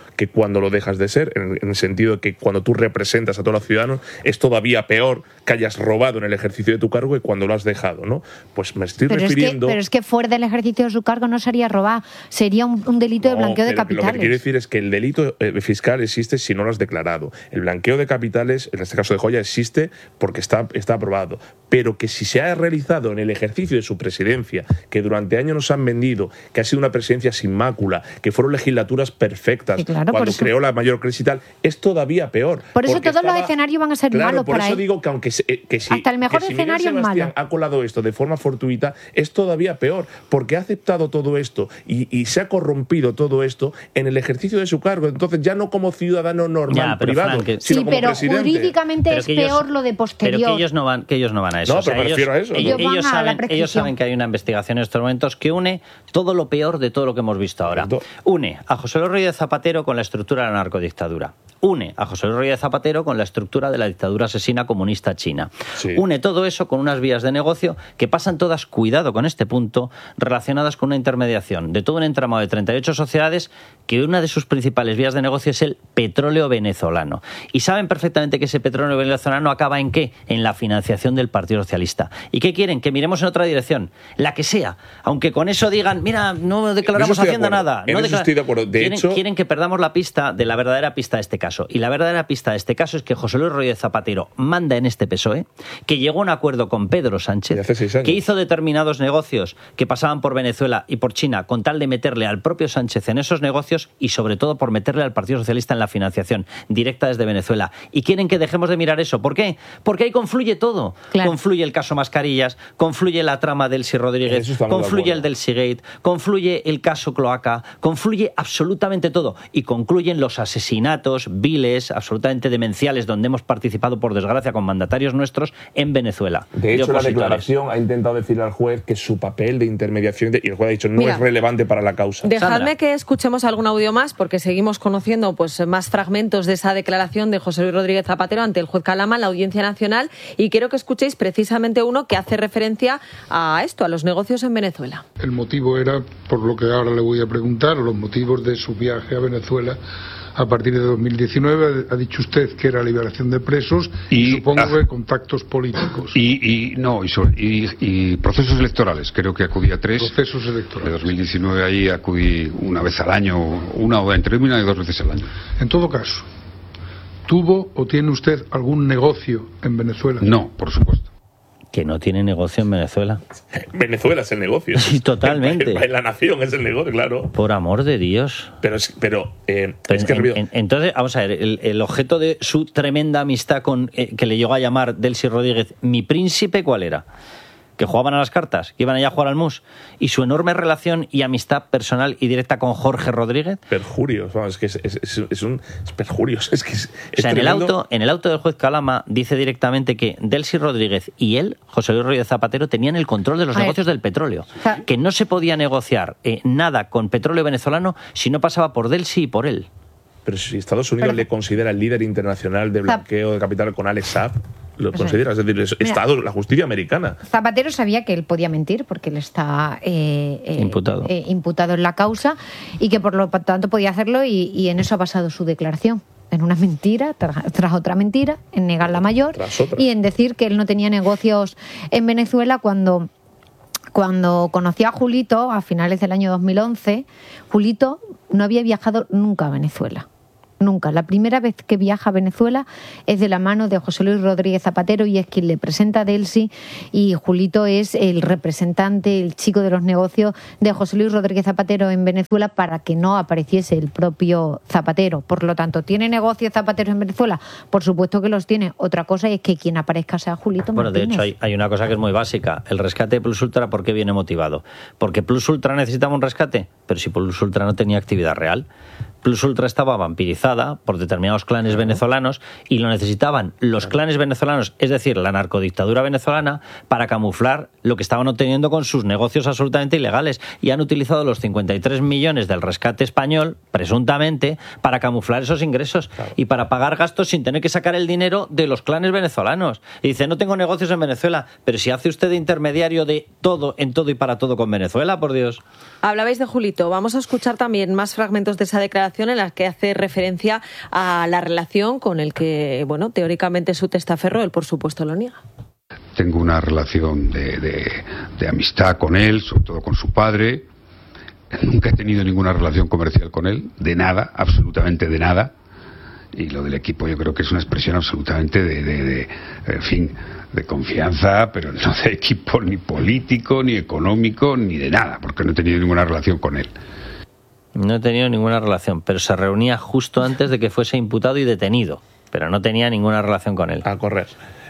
Speaker 11: que cuando lo dejas de ser, en, en el sentido de que cuando tú representas a todos los ciudadanos es todavía peor que hayas robado en el ejercicio de tu cargo que cuando lo has dejado, ¿no? Pues me estoy
Speaker 10: pero
Speaker 11: refiriendo...
Speaker 10: Es que, pero es que fuera del ejercicio de su cargo no sería robar, sería un, un delito de
Speaker 11: No,
Speaker 10: blanqueo de
Speaker 11: pero
Speaker 10: capitales.
Speaker 11: Lo que quiero decir es que el delito eh, fiscal existe si no lo has declarado. El blanqueo de capitales, en este caso de joya, existe porque está, está aprobado. Pero que si se ha realizado en el ejercicio de su presidencia, que durante años nos han vendido, que ha sido una presidencia sin mácula, que fueron legislaturas perfectas,
Speaker 10: Sí, claro,
Speaker 11: cuando
Speaker 10: por eso-
Speaker 11: creó la mayor crisis y tal, es todavía peor.
Speaker 10: Por eso
Speaker 11: porque
Speaker 10: todos
Speaker 11: estaba-
Speaker 10: los escenarios van a ser
Speaker 11: Claro,
Speaker 10: malos
Speaker 11: por
Speaker 10: para
Speaker 11: eso
Speaker 10: él.
Speaker 11: digo que aunque se- eh, que si,
Speaker 10: Hasta el mejor
Speaker 11: que si Miguel
Speaker 10: escenario es
Speaker 11: Sebastián
Speaker 10: malo.
Speaker 11: ha colado esto de forma fortuita, es todavía peor, porque ha aceptado todo esto y, y se ha corrompido todo esto en el ejercicio de su cargo. Entonces, ya no como ciudadano normal,
Speaker 9: Ya, pero,
Speaker 11: privado,
Speaker 9: Fran, que-
Speaker 11: sino
Speaker 10: Sí,
Speaker 11: como
Speaker 10: pero
Speaker 11: presidente.
Speaker 10: jurídicamente
Speaker 9: Pero
Speaker 10: es
Speaker 9: que ellos-
Speaker 10: peor lo de posterior.
Speaker 9: Pero que ellos no van, que ellos no van a eso.
Speaker 11: No,
Speaker 9: O sea,
Speaker 11: pero me
Speaker 9: ellos,
Speaker 11: refiero a eso, ¿no?
Speaker 9: ellos,
Speaker 10: Ellos van
Speaker 9: ellos
Speaker 10: a la
Speaker 9: saben,
Speaker 10: prescripción.
Speaker 9: ellos saben que hay una investigación en estos momentos que une todo lo peor de todo lo que hemos visto ahora. Une a José Luis Rodríguez Zapatero con la estructura de la narcodictadura. Une a José Luis Rodríguez Zapatero con la estructura de la dictadura asesina comunista china.
Speaker 11: Sí.
Speaker 9: Une todo eso con unas vías de negocio que pasan todas, cuidado con este punto, relacionadas con una intermediación de todo un entramado de treinta y ocho sociedades que una de sus principales vías de negocio es el petróleo venezolano. Y saben perfectamente que ese petróleo venezolano acaba en qué? En la financiación del Partido Socialista. ¿Y qué quieren? Que miremos en otra dirección, la que sea. Aunque con eso digan, mira, no declaramos
Speaker 11: En eso estoy de
Speaker 9: Hacienda
Speaker 11: acuerdo.
Speaker 9: nada.
Speaker 11: En
Speaker 9: No
Speaker 11: eso
Speaker 9: declara-
Speaker 11: estoy de acuerdo. De
Speaker 9: quieren,
Speaker 11: hecho-
Speaker 9: quieren que perdamos la pista de la verdadera pista de este caso. Y la verdadera pista de este caso es que José Luis Rodríguez Zapatero manda en este P S O E, que llegó a un acuerdo con Pedro Sánchez,
Speaker 11: hace seis años.
Speaker 9: que hizo determinados negocios que pasaban por Venezuela y por China con tal de meterle al propio Sánchez en esos negocios y sobre todo por meterle al Partido Socialista en la financiación directa desde Venezuela. Y quieren que dejemos de mirar eso. ¿Por qué? Porque ahí confluye todo.
Speaker 10: Claro.
Speaker 9: Confluye el caso Mascarillas, confluye la trama del Si
Speaker 11: En
Speaker 9: Rodríguez,
Speaker 11: eso estamos de
Speaker 9: confluye
Speaker 11: acuerdo.
Speaker 9: el del Seagate, confluye el caso Cloaca, confluye absolutamente todo y concluyen los asesinatos viles, absolutamente demenciales, donde hemos participado, por desgracia, con mandatarios nuestros en Venezuela.
Speaker 11: De hecho, la
Speaker 9: opositores.
Speaker 11: declaración ha intentado decirle al juez que su papel de intermediación, y el juez ha dicho, no
Speaker 14: Mira,
Speaker 11: es relevante para la causa.
Speaker 14: Dejadme
Speaker 9: Sandra.
Speaker 14: que escuchemos algún audio más, porque seguimos conociendo pues más fragmentos de esa declaración de José Luis Rodríguez Zapatero ante el juez Calama en la Audiencia Nacional, y quiero que escuchéis precisamente uno que hace referencia a esto, a los negocios en Venezuela.
Speaker 13: El motivo era, por lo que ahora le voy a preguntar, los motivos de su viaje a Venezuela a partir de dos mil diecinueve. Ha dicho usted que era liberación de presos y,
Speaker 15: Y-
Speaker 13: supongo
Speaker 15: ah.
Speaker 13: que contactos políticos.
Speaker 15: Y, y no, y, so- y- y procesos electorales, creo que acudí a tres.
Speaker 13: Procesos
Speaker 15: De
Speaker 13: electorales.
Speaker 15: dos mil diecinueve ahí acudí una vez al año, una o entre una y dos veces al año.
Speaker 13: En todo caso, ¿tuvo o tiene usted algún negocio en Venezuela?
Speaker 15: No, por supuesto.
Speaker 9: Que no tiene negocio en Venezuela.
Speaker 11: Venezuela es el negocio.
Speaker 9: Sí, totalmente.
Speaker 11: En la nación es el negocio, claro.
Speaker 9: Por amor de Dios.
Speaker 11: Pero, es, pero eh,
Speaker 9: Pero
Speaker 11: es que
Speaker 9: en-
Speaker 11: rápido.
Speaker 9: en- entonces, vamos a ver, el, el objeto de su tremenda amistad con eh, que le llegó a llamar Delcy Rodríguez, mi príncipe, ¿cuál era? Que jugaban a las cartas, que iban allá a jugar al mus. Y su enorme relación y amistad personal y directa con Jorge Rodríguez.
Speaker 11: Perjurios, vamos, es que es, es, es- es un es perjurios, es que es,
Speaker 9: O
Speaker 11: es
Speaker 9: sea, en el,
Speaker 11: tremendo.
Speaker 9: auto, en el auto del juez Calama dice directamente que Delcy Rodríguez y él, José Luis Rodríguez Zapatero, tenían el control de los
Speaker 10: A ver.
Speaker 9: negocios del petróleo.
Speaker 10: O sea-
Speaker 9: Que no se podía negociar eh, nada con petróleo venezolano si no pasaba por Delcy y por él.
Speaker 11: Pero si Estados Unidos
Speaker 10: Pero-
Speaker 11: le considera el líder internacional de blanqueo de capital con Alex Saab, lo
Speaker 10: Eso
Speaker 11: considera, es decir, es
Speaker 10: Mira.
Speaker 11: Estado, la justicia americana.
Speaker 10: Zapatero sabía que él podía mentir porque él está eh, eh,
Speaker 9: Imputado.
Speaker 10: eh, imputado en la causa y que por lo tanto podía hacerlo y, y en eso ha basado su declaración. En una mentira, tras, tras otra mentira, en negar la mayor
Speaker 11: Tras otra.
Speaker 10: y en decir que él no tenía negocios en Venezuela cuando... Cuando conocí a Julito a finales del año dos mil once, Julito no había viajado nunca a Venezuela. Nunca. La primera vez que viaja a Venezuela es de la mano de José Luis Rodríguez Zapatero y es quien le presenta a Delcy, y Julito es el representante, el chico de los negocios de José Luis Rodríguez Zapatero en Venezuela para que no apareciese el propio Zapatero. Por lo tanto, ¿tiene negocios Zapatero en Venezuela? Por supuesto que los tiene. Otra cosa es que quien aparezca sea Julito
Speaker 9: Bueno, de
Speaker 10: Martínez.
Speaker 9: hecho, hay, hay una cosa que es muy básica. El rescate de Plus Ultra, ¿por qué viene motivado? Porque Plus Ultra necesitaba un rescate, pero si Plus Ultra no tenía actividad real. Plus Ultra estaba vampirizado utilizada por determinados clanes venezolanos y lo necesitaban los clanes venezolanos, es decir, la narcodictadura venezolana, para camuflar lo que estaban obteniendo con sus negocios absolutamente ilegales. Y han utilizado los cincuenta y tres millones del rescate español, presuntamente, para camuflar esos ingresos claro. y para pagar gastos sin tener que sacar el dinero de los clanes venezolanos. Y dice, no tengo negocios en Venezuela, pero si hace usted de intermediario de todo, en todo y para todo con Venezuela, por Dios.
Speaker 14: Hablabais de Julito. Vamos a escuchar también más fragmentos de esa declaración en las que hace referencia a la relación con el que, bueno, teóricamente es su testaferro, él por supuesto lo niega.
Speaker 15: Tengo una relación de, de, de amistad con él, sobre todo con su padre. Nunca he tenido ninguna relación comercial con él, de nada, absolutamente de nada. Y lo del equipo yo creo que es una expresión absolutamente de, de, de en fin, de confianza, pero no de equipo ni político, ni económico, ni de nada, porque no he tenido ninguna relación con él.
Speaker 9: No he tenido ninguna relación, pero se reunía justo antes de que fuese imputado y detenido, pero no tenía ninguna relación con él.
Speaker 11: A correr.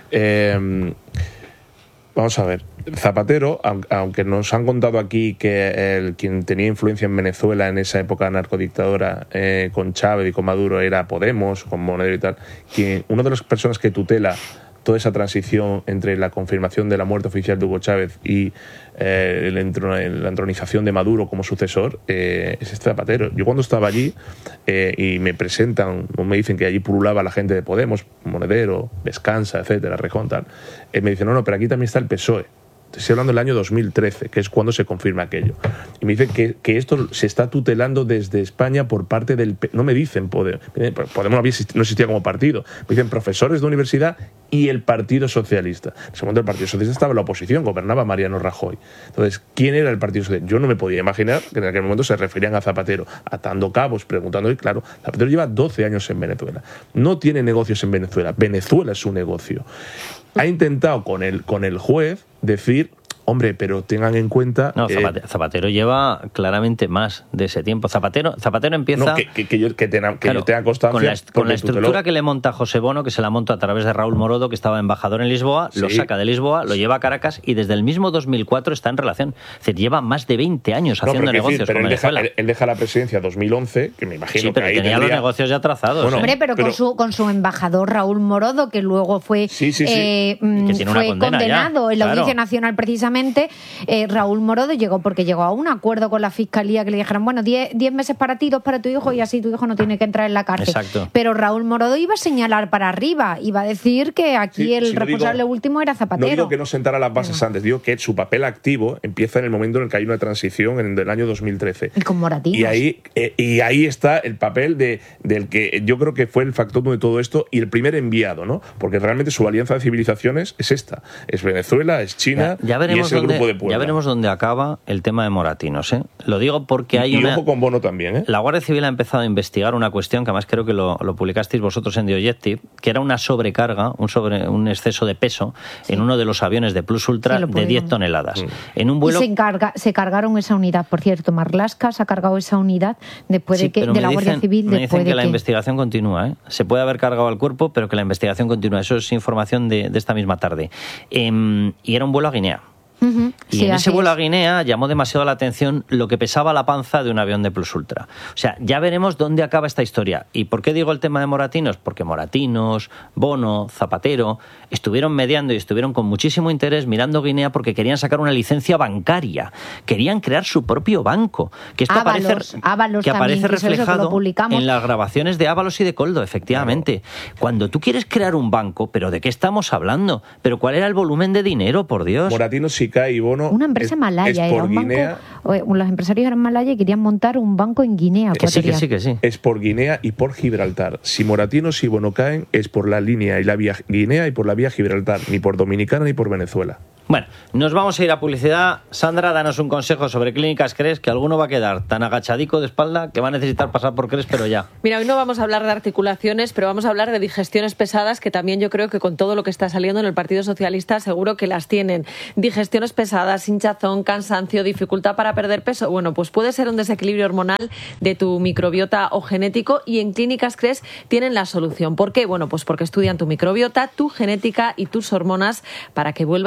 Speaker 11: Eh, vamos a ver, Zapatero, aunque nos han contado aquí que el, quien tenía influencia en Venezuela en esa época narcodictadora eh, con Chávez y con Maduro era Podemos, con Monedero y tal, que una de las personas que tutela toda esa transición entre la confirmación de la muerte oficial de Hugo Chávez y eh, la, entron- la entronización de Maduro como sucesor eh, es este Zapatero. Yo cuando estaba allí eh, y me presentan, o me dicen que allí pululaba la gente de Podemos, Monedero, Descansa, etcétera, Rejón, tal, eh, me dicen, no, no, pero aquí también está el P S O E. Estoy hablando del año dos mil trece, que es cuando se confirma aquello. Y me dicen que, que esto se está tutelando desde España por parte del... No me dicen Podemos, Podemos no, había, no existía como partido. Me dicen profesores de universidad y el Partido Socialista. En ese momento el Partido Socialista estaba en la oposición, gobernaba Mariano Rajoy. Entonces, ¿quién era el Partido Socialista? Yo no me podía imaginar que en aquel momento se referían a Zapatero, atando cabos, preguntando. Y claro, Zapatero lleva doce años en Venezuela. No tiene negocios en Venezuela. Venezuela es su negocio. Ha intentado con el, con el juez decir, hombre, pero tengan en cuenta...
Speaker 9: No, Zapatero, eh, Zapatero lleva claramente más de ese tiempo. Zapatero, Zapatero empieza...
Speaker 11: No, que, que, que, yo, que, tenga, que claro, yo tenga constancia...
Speaker 9: Con la, con la estructura que le monta José Bono, que se la monta a través de Raúl Morodo, que estaba embajador en Lisboa, sí. Lo saca de Lisboa, lo lleva a Caracas y desde el mismo dos mil cuatro está en relación. Es decir, lleva más de veinte años haciendo no, negocios decir, pero con
Speaker 11: él
Speaker 9: Venezuela.
Speaker 11: Deja, él, él deja la presidencia en dos mil once, que me imagino
Speaker 9: sí, pero
Speaker 11: que ahí
Speaker 9: tenía
Speaker 11: tendría...
Speaker 9: los negocios ya trazados.
Speaker 10: Bueno,
Speaker 9: ¿eh?
Speaker 10: Hombre, pero, pero... Con, su, con su embajador Raúl Morodo, que luego fue,
Speaker 11: sí, sí, sí.
Speaker 10: Eh, que fue condenado ya. en la Audiencia claro. Nacional precisamente... Eh, Raúl Morodo llegó porque llegó a un acuerdo con la Fiscalía que le dijeron, bueno, diez meses para ti, dos para tu hijo y así tu hijo no tiene que entrar en la cárcel.
Speaker 9: Exacto.
Speaker 10: Pero Raúl Morodo iba a señalar para arriba, iba a decir que aquí sí, el sí, responsable digo, último era Zapatero.
Speaker 11: No digo que no sentara las bases no. antes, digo que su papel activo empieza en el momento en el que hay una transición en el año dos mil trece.
Speaker 10: Y con Moratinos.
Speaker 11: Y ahí, eh, y ahí está el papel de, del que yo creo que fue el factor de todo esto y el primer enviado, ¿no? Porque realmente su alianza de civilizaciones es esta. Es Venezuela, es China
Speaker 9: ya, ya veremos
Speaker 11: y es el
Speaker 9: dónde,
Speaker 11: Grupo de Puebla.
Speaker 9: Ya veremos dónde acaba el tema de Moratinos, ¿eh? Lo digo porque hay
Speaker 11: y,
Speaker 9: una...
Speaker 11: Y ojo con Bono también, ¿eh?
Speaker 9: La Guardia Civil ha empezado a investigar una cuestión que además creo que lo, lo publicasteis vosotros en The Objective, que era una sobrecarga, un, sobre, un exceso de peso sí. en uno de los aviones de Plus Ultra sí, de diez toneladas. Mm. En un vuelo...
Speaker 10: Y se, encarga, se cargaron esa unidad, por cierto. Marlaska se ha cargado esa unidad después
Speaker 9: sí,
Speaker 10: de que de la
Speaker 9: dicen,
Speaker 10: Guardia Civil.
Speaker 9: Me dicen
Speaker 10: después
Speaker 9: que
Speaker 10: de
Speaker 9: la
Speaker 10: que...
Speaker 9: investigación continúa, ¿eh? Se puede haber cargado al cuerpo, pero que la investigación continúa. Eso es información de, de esta misma tarde. Eh, y era un vuelo a Guinea.
Speaker 10: Uh-huh.
Speaker 9: Y
Speaker 10: sí,
Speaker 9: en ese vuelo
Speaker 10: es.
Speaker 9: a Guinea llamó demasiado la atención lo que pesaba la panza de un avión de Plus Ultra. O sea, ya veremos dónde acaba esta historia. ¿Y por qué digo el tema de Moratinos? Porque Moratinos, Bono, Zapatero estuvieron mediando y estuvieron con muchísimo interés mirando Guinea porque querían sacar una licencia bancaria. Querían crear su propio banco. Que esto
Speaker 10: Ábalos,
Speaker 9: aparece,
Speaker 10: Ábalos
Speaker 9: que
Speaker 10: también,
Speaker 9: aparece
Speaker 10: que
Speaker 9: reflejado
Speaker 10: que
Speaker 9: en las grabaciones de Ábalos y de Coldo, efectivamente. Claro. Cuando tú quieres crear un banco, ¿pero de qué estamos hablando? ¿Pero cuál era el volumen de dinero, por Dios?
Speaker 11: Moratinos, Sica y Bono...
Speaker 10: Una empresa
Speaker 11: es,
Speaker 10: malaya,
Speaker 11: es
Speaker 10: era un
Speaker 11: Guinea,
Speaker 10: banco. Los empresarios eran malaya y querían montar un banco en Guinea.
Speaker 9: Que sí, que sí, que sí.
Speaker 11: Es por Guinea y por Gibraltar. Si Moratinos y Bono caen, es por la línea y la vía Guinea y por la vía Gibraltar, ni por Dominicana ni por Venezuela.
Speaker 9: Bueno, nos vamos a ir a publicidad. Sandra, danos un consejo sobre Clínicas Cres, que alguno va a quedar tan agachadico de espalda que va a necesitar pasar por Cres, pero ya.
Speaker 14: Mira, hoy no vamos a hablar de articulaciones, pero vamos a hablar de digestiones pesadas, que también yo creo que con todo lo que está saliendo en el Partido Socialista seguro que las tienen. Digestiones pesadas, hinchazón, cansancio, dificultad para perder peso. Bueno, pues puede ser un desequilibrio hormonal de tu microbiota o genético, y en Clínicas Cres tienen la solución. ¿Por qué? Bueno, pues porque estudian tu microbiota, tu genética y tus hormonas para que vuelvas a ser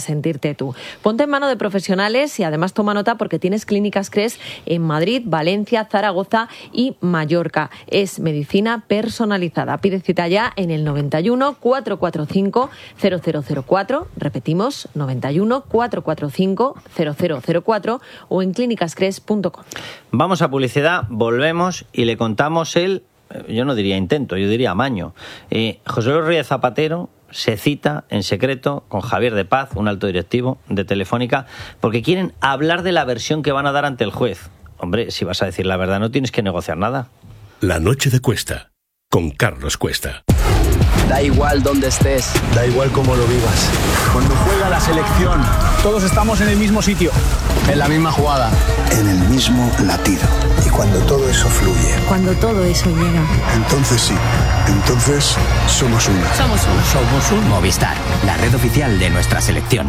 Speaker 14: sentirte tú. Ponte en mano de profesionales y además toma nota porque tienes Clínicas Cres en Madrid, Valencia, Zaragoza y Mallorca. Es medicina personalizada. Pide cita ya en el noventa y uno, cuatrocientos cuarenta y cinco, cero cero cero cuatro. Repetimos, noventa y uno, cuatrocientos cuarenta y cinco, cero cero cero cuatro o en clínicas cres punto com.
Speaker 9: Vamos a publicidad, volvemos y le contamos el, yo no diría intento, yo diría amaño. Eh, José Luis Rodríguez Zapatero se cita en secreto con Javier de Paz, un alto directivo de Telefónica, porque quieren hablar de la versión que van a dar ante el juez. Hombre, si vas a decir la verdad, no tienes que negociar nada.
Speaker 6: La noche de Cuesta, con Carlos Cuesta.
Speaker 16: Da igual dónde estés,
Speaker 17: da igual cómo lo vivas. Cuando juega la selección, todos estamos en el mismo sitio, en la misma jugada,
Speaker 18: en el mismo latido. Y cuando todo eso fluye,
Speaker 19: cuando todo eso llega,
Speaker 18: entonces sí, entonces somos una.
Speaker 19: Somos uno.
Speaker 20: Somos un Movistar, la red oficial de nuestra selección.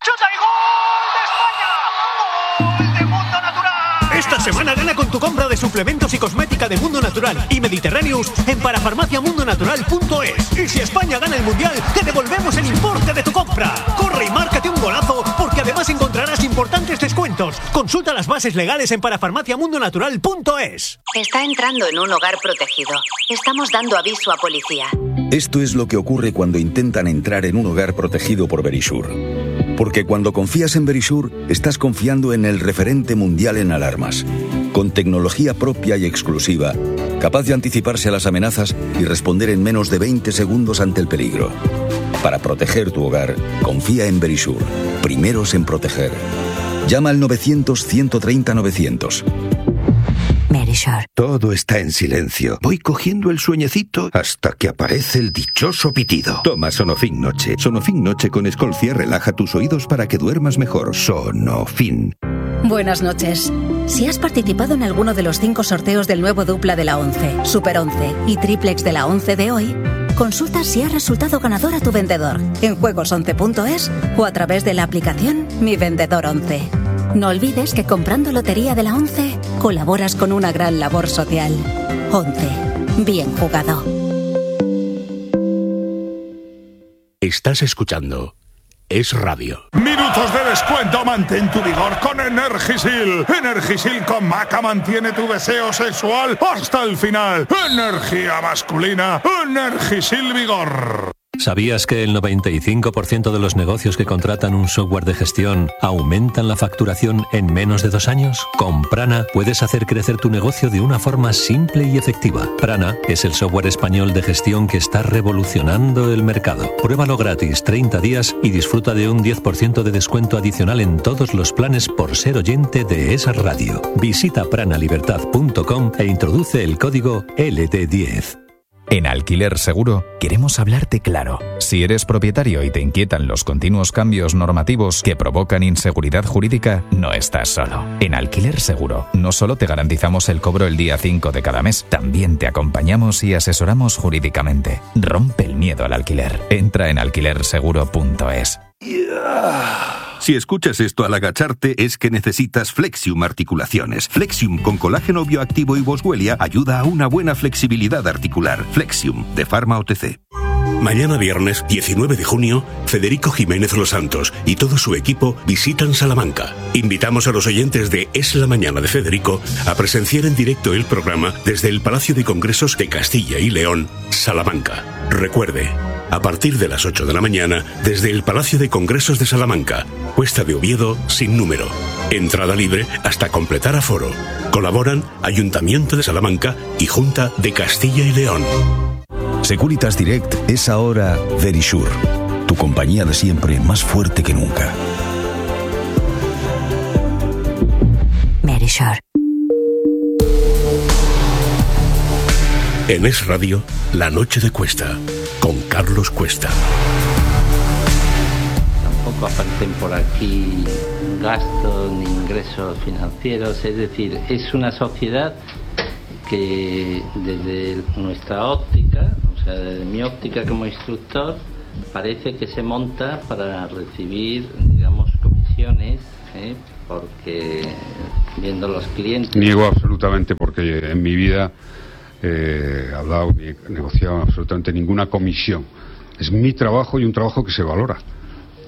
Speaker 21: Esta semana gana con tu compra de suplementos y cosmética de Mundo Natural y Mediterráneos en parafarmacia mundo natural punto es. Y si España gana el Mundial, te devolvemos el importe de tu compra. Corre y márcate un golazo, porque además encontrarás importantes descuentos. Consulta las bases legales en parafarmacia mundo natural punto es.
Speaker 23: Está entrando en un hogar protegido. Estamos dando aviso a policía.
Speaker 28: Esto es lo que ocurre cuando intentan entrar en un hogar protegido por Verisure. Porque cuando confías en Verisure, estás confiando en el referente mundial en alarmas, con tecnología propia y exclusiva, capaz de anticiparse a las amenazas y responder en menos de veinte segundos ante el peligro. Para proteger tu hogar, confía en Verisure. Primeros en proteger. Llama al novecientos, ciento treinta, novecientos.
Speaker 20: Verisure.
Speaker 22: Todo está en silencio. Voy cogiendo el sueñecito hasta que aparece el dichoso pitido. Toma Sonofin Noche. Sonofin Noche con Escolcia relaja tus oídos para que duermas mejor. Sonofin.
Speaker 29: Buenas noches. Si has participado en alguno de los cinco sorteos del nuevo Dupla de la once, Super once y Triplex de la once de hoy, consulta si ha resultado ganador a tu vendedor en juegos once punto es o a través de la aplicación Mi Vendedor once. No olvides que comprando Lotería de la once colaboras con una gran labor social. once. Bien jugado.
Speaker 6: Estás escuchando Es Radio.
Speaker 30: Minutos de descuento, mantén tu vigor con Energisil. Energisil con maca mantiene tu deseo sexual hasta el final. Energía masculina, Energisil Vigor.
Speaker 31: ¿Sabías que el noventa y cinco por ciento de los negocios que contratan un software de gestión aumentan la facturación en menos de dos años? Con Prana puedes hacer crecer tu negocio de una forma simple y efectiva. Prana es el software español de gestión que está revolucionando el mercado. Pruébalo gratis treinta días y disfruta de un diez por ciento de descuento adicional en todos los planes por ser oyente de esa radio. Visita pranalibertad punto com e introduce el código L D diez.
Speaker 32: En Alquiler Seguro queremos hablarte claro. Si eres propietario y te inquietan los continuos cambios normativos que provocan inseguridad jurídica, no estás solo. En Alquiler Seguro no solo te garantizamos el cobro el día cinco de cada mes, también te acompañamos y asesoramos jurídicamente. Rompe el miedo al alquiler. Entra en alquiler seguro punto es.
Speaker 22: Si escuchas esto al agacharte es que necesitas Flexium Articulaciones. Flexium con colágeno bioactivo y boswellia ayuda a una buena flexibilidad articular. Flexium, de Pharma O T C.
Speaker 6: Mañana viernes diecinueve de junio, Federico Jiménez Los Santos y todo su equipo visitan Salamanca. Invitamos a los oyentes de Es la Mañana de Federico a presenciar en directo el programa desde el Palacio de Congresos de Castilla y León, Salamanca. Recuerde, a partir de las ocho de la mañana, desde el Palacio de Congresos de Salamanca, Cuesta de Oviedo sin número. Entrada libre hasta completar aforo. Colaboran Ayuntamiento de Salamanca y Junta de Castilla y León.
Speaker 22: Securitas Direct es ahora Verisure, tu compañía de siempre más fuerte que nunca.
Speaker 29: Verisure.
Speaker 6: En Es Radio, La Noche de Cuesta, con Carlos Cuesta.
Speaker 4: Tampoco aparecen por aquí gastos ni ingresos financieros, es decir, es una sociedad que desde nuestra óptica, o sea, desde mi óptica como instructor, parece que se monta para recibir, digamos, comisiones, ¿eh? Porque viendo los clientes...
Speaker 15: Niego absolutamente, porque en mi vida eh, he hablado ni he negociado absolutamente ninguna comisión. Es mi trabajo y un trabajo que se valora.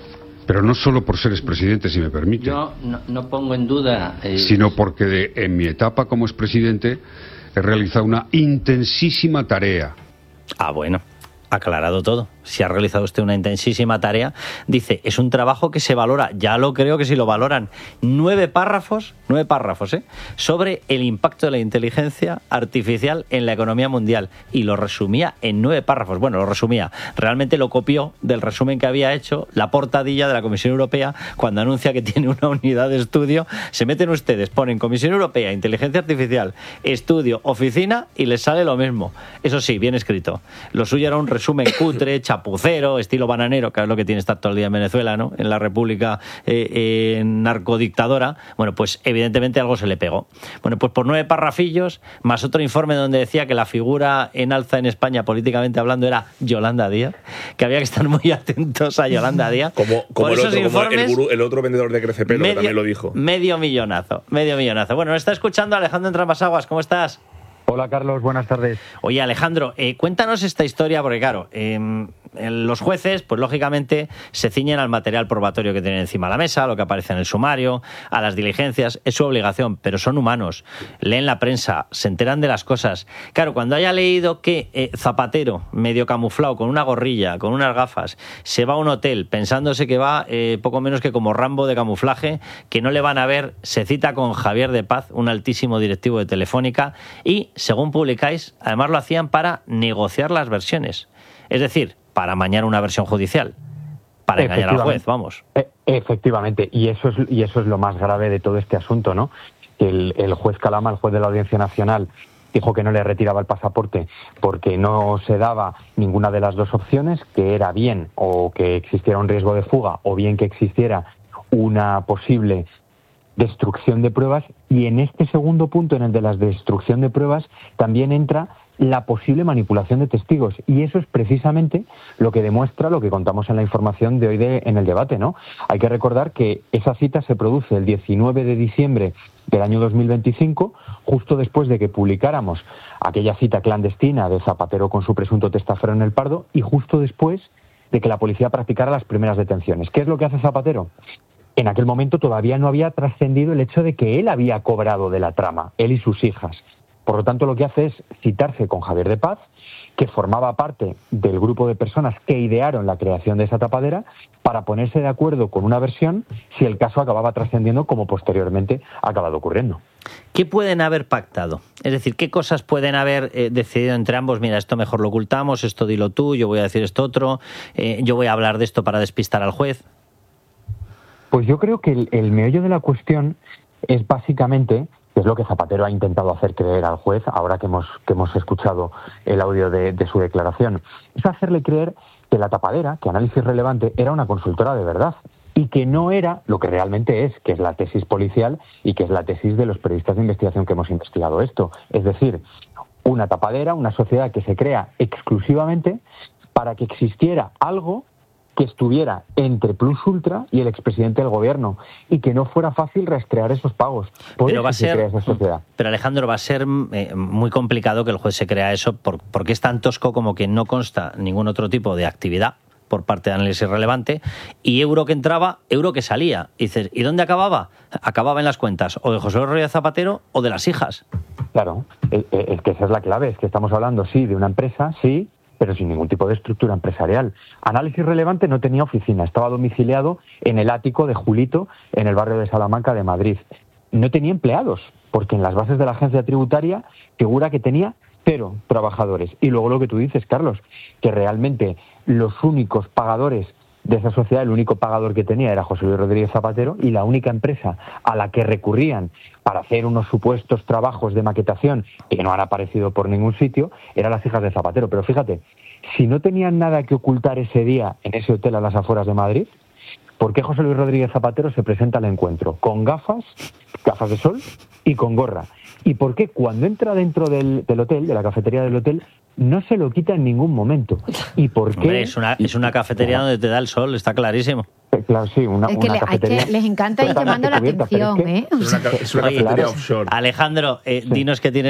Speaker 15: Pero no solo por ser expresidente, si me permite.
Speaker 4: Yo no, no pongo en duda... Eh,
Speaker 15: sino porque de, en mi etapa como expresidente he realizado una intensísima tarea.
Speaker 9: Ah, bueno, aclarado todo. Si ha realizado usted una intensísima tarea, dice, es un trabajo que se valora, ya lo creo que sí lo valoran, nueve párrafos, nueve párrafos, ¿eh? sobre el impacto de la inteligencia artificial en la economía mundial. Y lo resumía en nueve párrafos. Bueno, lo resumía. Realmente lo copió del resumen que había hecho la portadilla de la Comisión Europea cuando anuncia que tiene una unidad de estudio. Se meten ustedes, ponen Comisión Europea, inteligencia artificial, estudio, oficina y les sale lo mismo. Eso sí, bien escrito. Lo suyo era un resumen cutre, chapucero, estilo bananero, que es lo que tiene estar todo el día en Venezuela, ¿no? En la República eh, eh, narcodictadora. Bueno, pues evidentemente algo se le pegó. Bueno, pues por nueve parrafillos, más otro informe donde decía que la figura en alza en España, políticamente hablando, era Yolanda Díaz, que había que estar muy atentos a Yolanda Díaz.
Speaker 11: Como, como, el, otro, como el, gurú, el otro vendedor de crecepelo, medio, que también lo dijo.
Speaker 9: Medio millonazo, medio millonazo. Bueno, nos está escuchando Alejandro Entramasaguas, ¿cómo estás?
Speaker 1: Hola Carlos, buenas tardes.
Speaker 9: Oye Alejandro, eh, cuéntanos esta historia porque claro, eh, los jueces pues lógicamente se ciñen al material probatorio que tienen encima de la mesa, lo que aparece en el sumario, a las diligencias, es su obligación, pero son humanos, leen la prensa, se enteran de las cosas. Claro, cuando haya leído que eh, Zapatero, medio camuflado, con una gorrilla, con unas gafas, se va a un hotel pensándose que va eh, poco menos que como Rambo de camuflaje, que no le van a ver, se cita con Javier de Paz, un altísimo directivo de Telefónica, y según publicáis, además lo hacían para negociar las versiones. Es decir, para amañar una versión judicial, para engañar al juez, vamos.
Speaker 1: Efectivamente, y eso es y eso es lo más grave de todo este asunto, ¿no? El, el juez Calama, el juez de la Audiencia Nacional, dijo que no le retiraba el pasaporte porque no se daba ninguna de las dos opciones, que era bien o que existiera un riesgo de fuga o bien que existiera una posible destrucción de pruebas, y en este segundo punto, en el de la destrucción de pruebas, también entra la posible manipulación de testigos, y eso es precisamente lo que demuestra lo que contamos en la información de hoy de, en el debate, ¿no? Hay que recordar que esa cita se produce el diecinueve de diciembre del año dos mil veinticinco, justo después de que publicáramos aquella cita clandestina de Zapatero con su presunto testaferro en El Pardo, y justo después de que la policía practicara las primeras detenciones. ¿Qué es lo que hace Zapatero? En aquel momento todavía no había trascendido el hecho de que él había cobrado de la trama, él y sus hijas. Por lo tanto, lo que hace es citarse con Javier de Paz, que formaba parte del grupo de personas que idearon la creación de esa tapadera, para ponerse de acuerdo con una versión si el caso acababa trascendiendo, como posteriormente ha acabado ocurriendo.
Speaker 9: ¿Qué pueden haber pactado? Es decir, ¿qué cosas pueden haber eh, decidido entre ambos? Mira, esto mejor lo ocultamos, esto dilo tú, yo voy a decir esto otro, eh, yo voy a hablar de esto para despistar al juez.
Speaker 1: Pues yo creo que el, el meollo de la cuestión es básicamente, que es lo que Zapatero ha intentado hacer creer al juez, ahora que hemos, que hemos escuchado el audio de, de su declaración, es hacerle creer que la tapadera, que Análisis Relevante, era una consultora de verdad y que no era lo que realmente es, que es la tesis policial y que es la tesis de los periodistas de investigación que hemos investigado esto. Es decir, una tapadera, una sociedad que se crea exclusivamente para que existiera algo que estuviera entre Plus Ultra y el expresidente del gobierno y que no fuera fácil rastrear esos pagos. Por
Speaker 9: pero
Speaker 1: eso
Speaker 9: va a
Speaker 1: se
Speaker 9: ser,
Speaker 1: crea esa sociedad.
Speaker 9: Pero Alejandro, va a ser eh, muy complicado que el juez se crea eso por, porque es tan tosco como que no consta ningún otro tipo de actividad por parte de Análisis Relevante, y euro que entraba, euro que salía. Y dices, ¿y dónde acababa? Acababa en las cuentas o de José Rodríguez Zapatero o de las hijas.
Speaker 1: Claro, es, es que esa es la clave, es que estamos hablando, sí, de una empresa, sí, pero sin ningún tipo de estructura empresarial. Análisis Relevante no tenía oficina, estaba domiciliado en el ático de Julito, en el barrio de Salamanca de Madrid. No tenía empleados, porque en las bases de la agencia tributaria figura que tenía cero trabajadores. Y luego lo que tú dices, Carlos, que realmente los únicos pagadores de esa sociedad, el único pagador que tenía era José Luis Rodríguez Zapatero, y la única empresa a la que recurrían para hacer unos supuestos trabajos de maquetación que no han aparecido por ningún sitio, eran las hijas de Zapatero. Pero fíjate, si no tenían nada que ocultar ese día en ese hotel a las afueras de Madrid, ¿por qué José Luis Rodríguez Zapatero se presenta al encuentro con gafas, gafas de sol y con gorra? ¿Y por qué cuando entra dentro del, del hotel, de la cafetería del hotel, no se lo quita en ningún momento? ¿Y por qué?
Speaker 9: Hombre, es una, es una cafetería donde te da el sol, está clarísimo.
Speaker 1: Claro, sí, una,
Speaker 10: es que,
Speaker 1: una
Speaker 10: le,
Speaker 1: cafetería.
Speaker 10: que les encanta ir llamando la atención,
Speaker 1: es que,
Speaker 10: ¿eh?
Speaker 11: Es una, es una
Speaker 9: Oye,
Speaker 11: cafetería offshore.
Speaker 9: Alejandro, eh,
Speaker 1: sí.
Speaker 9: dinos qué tienes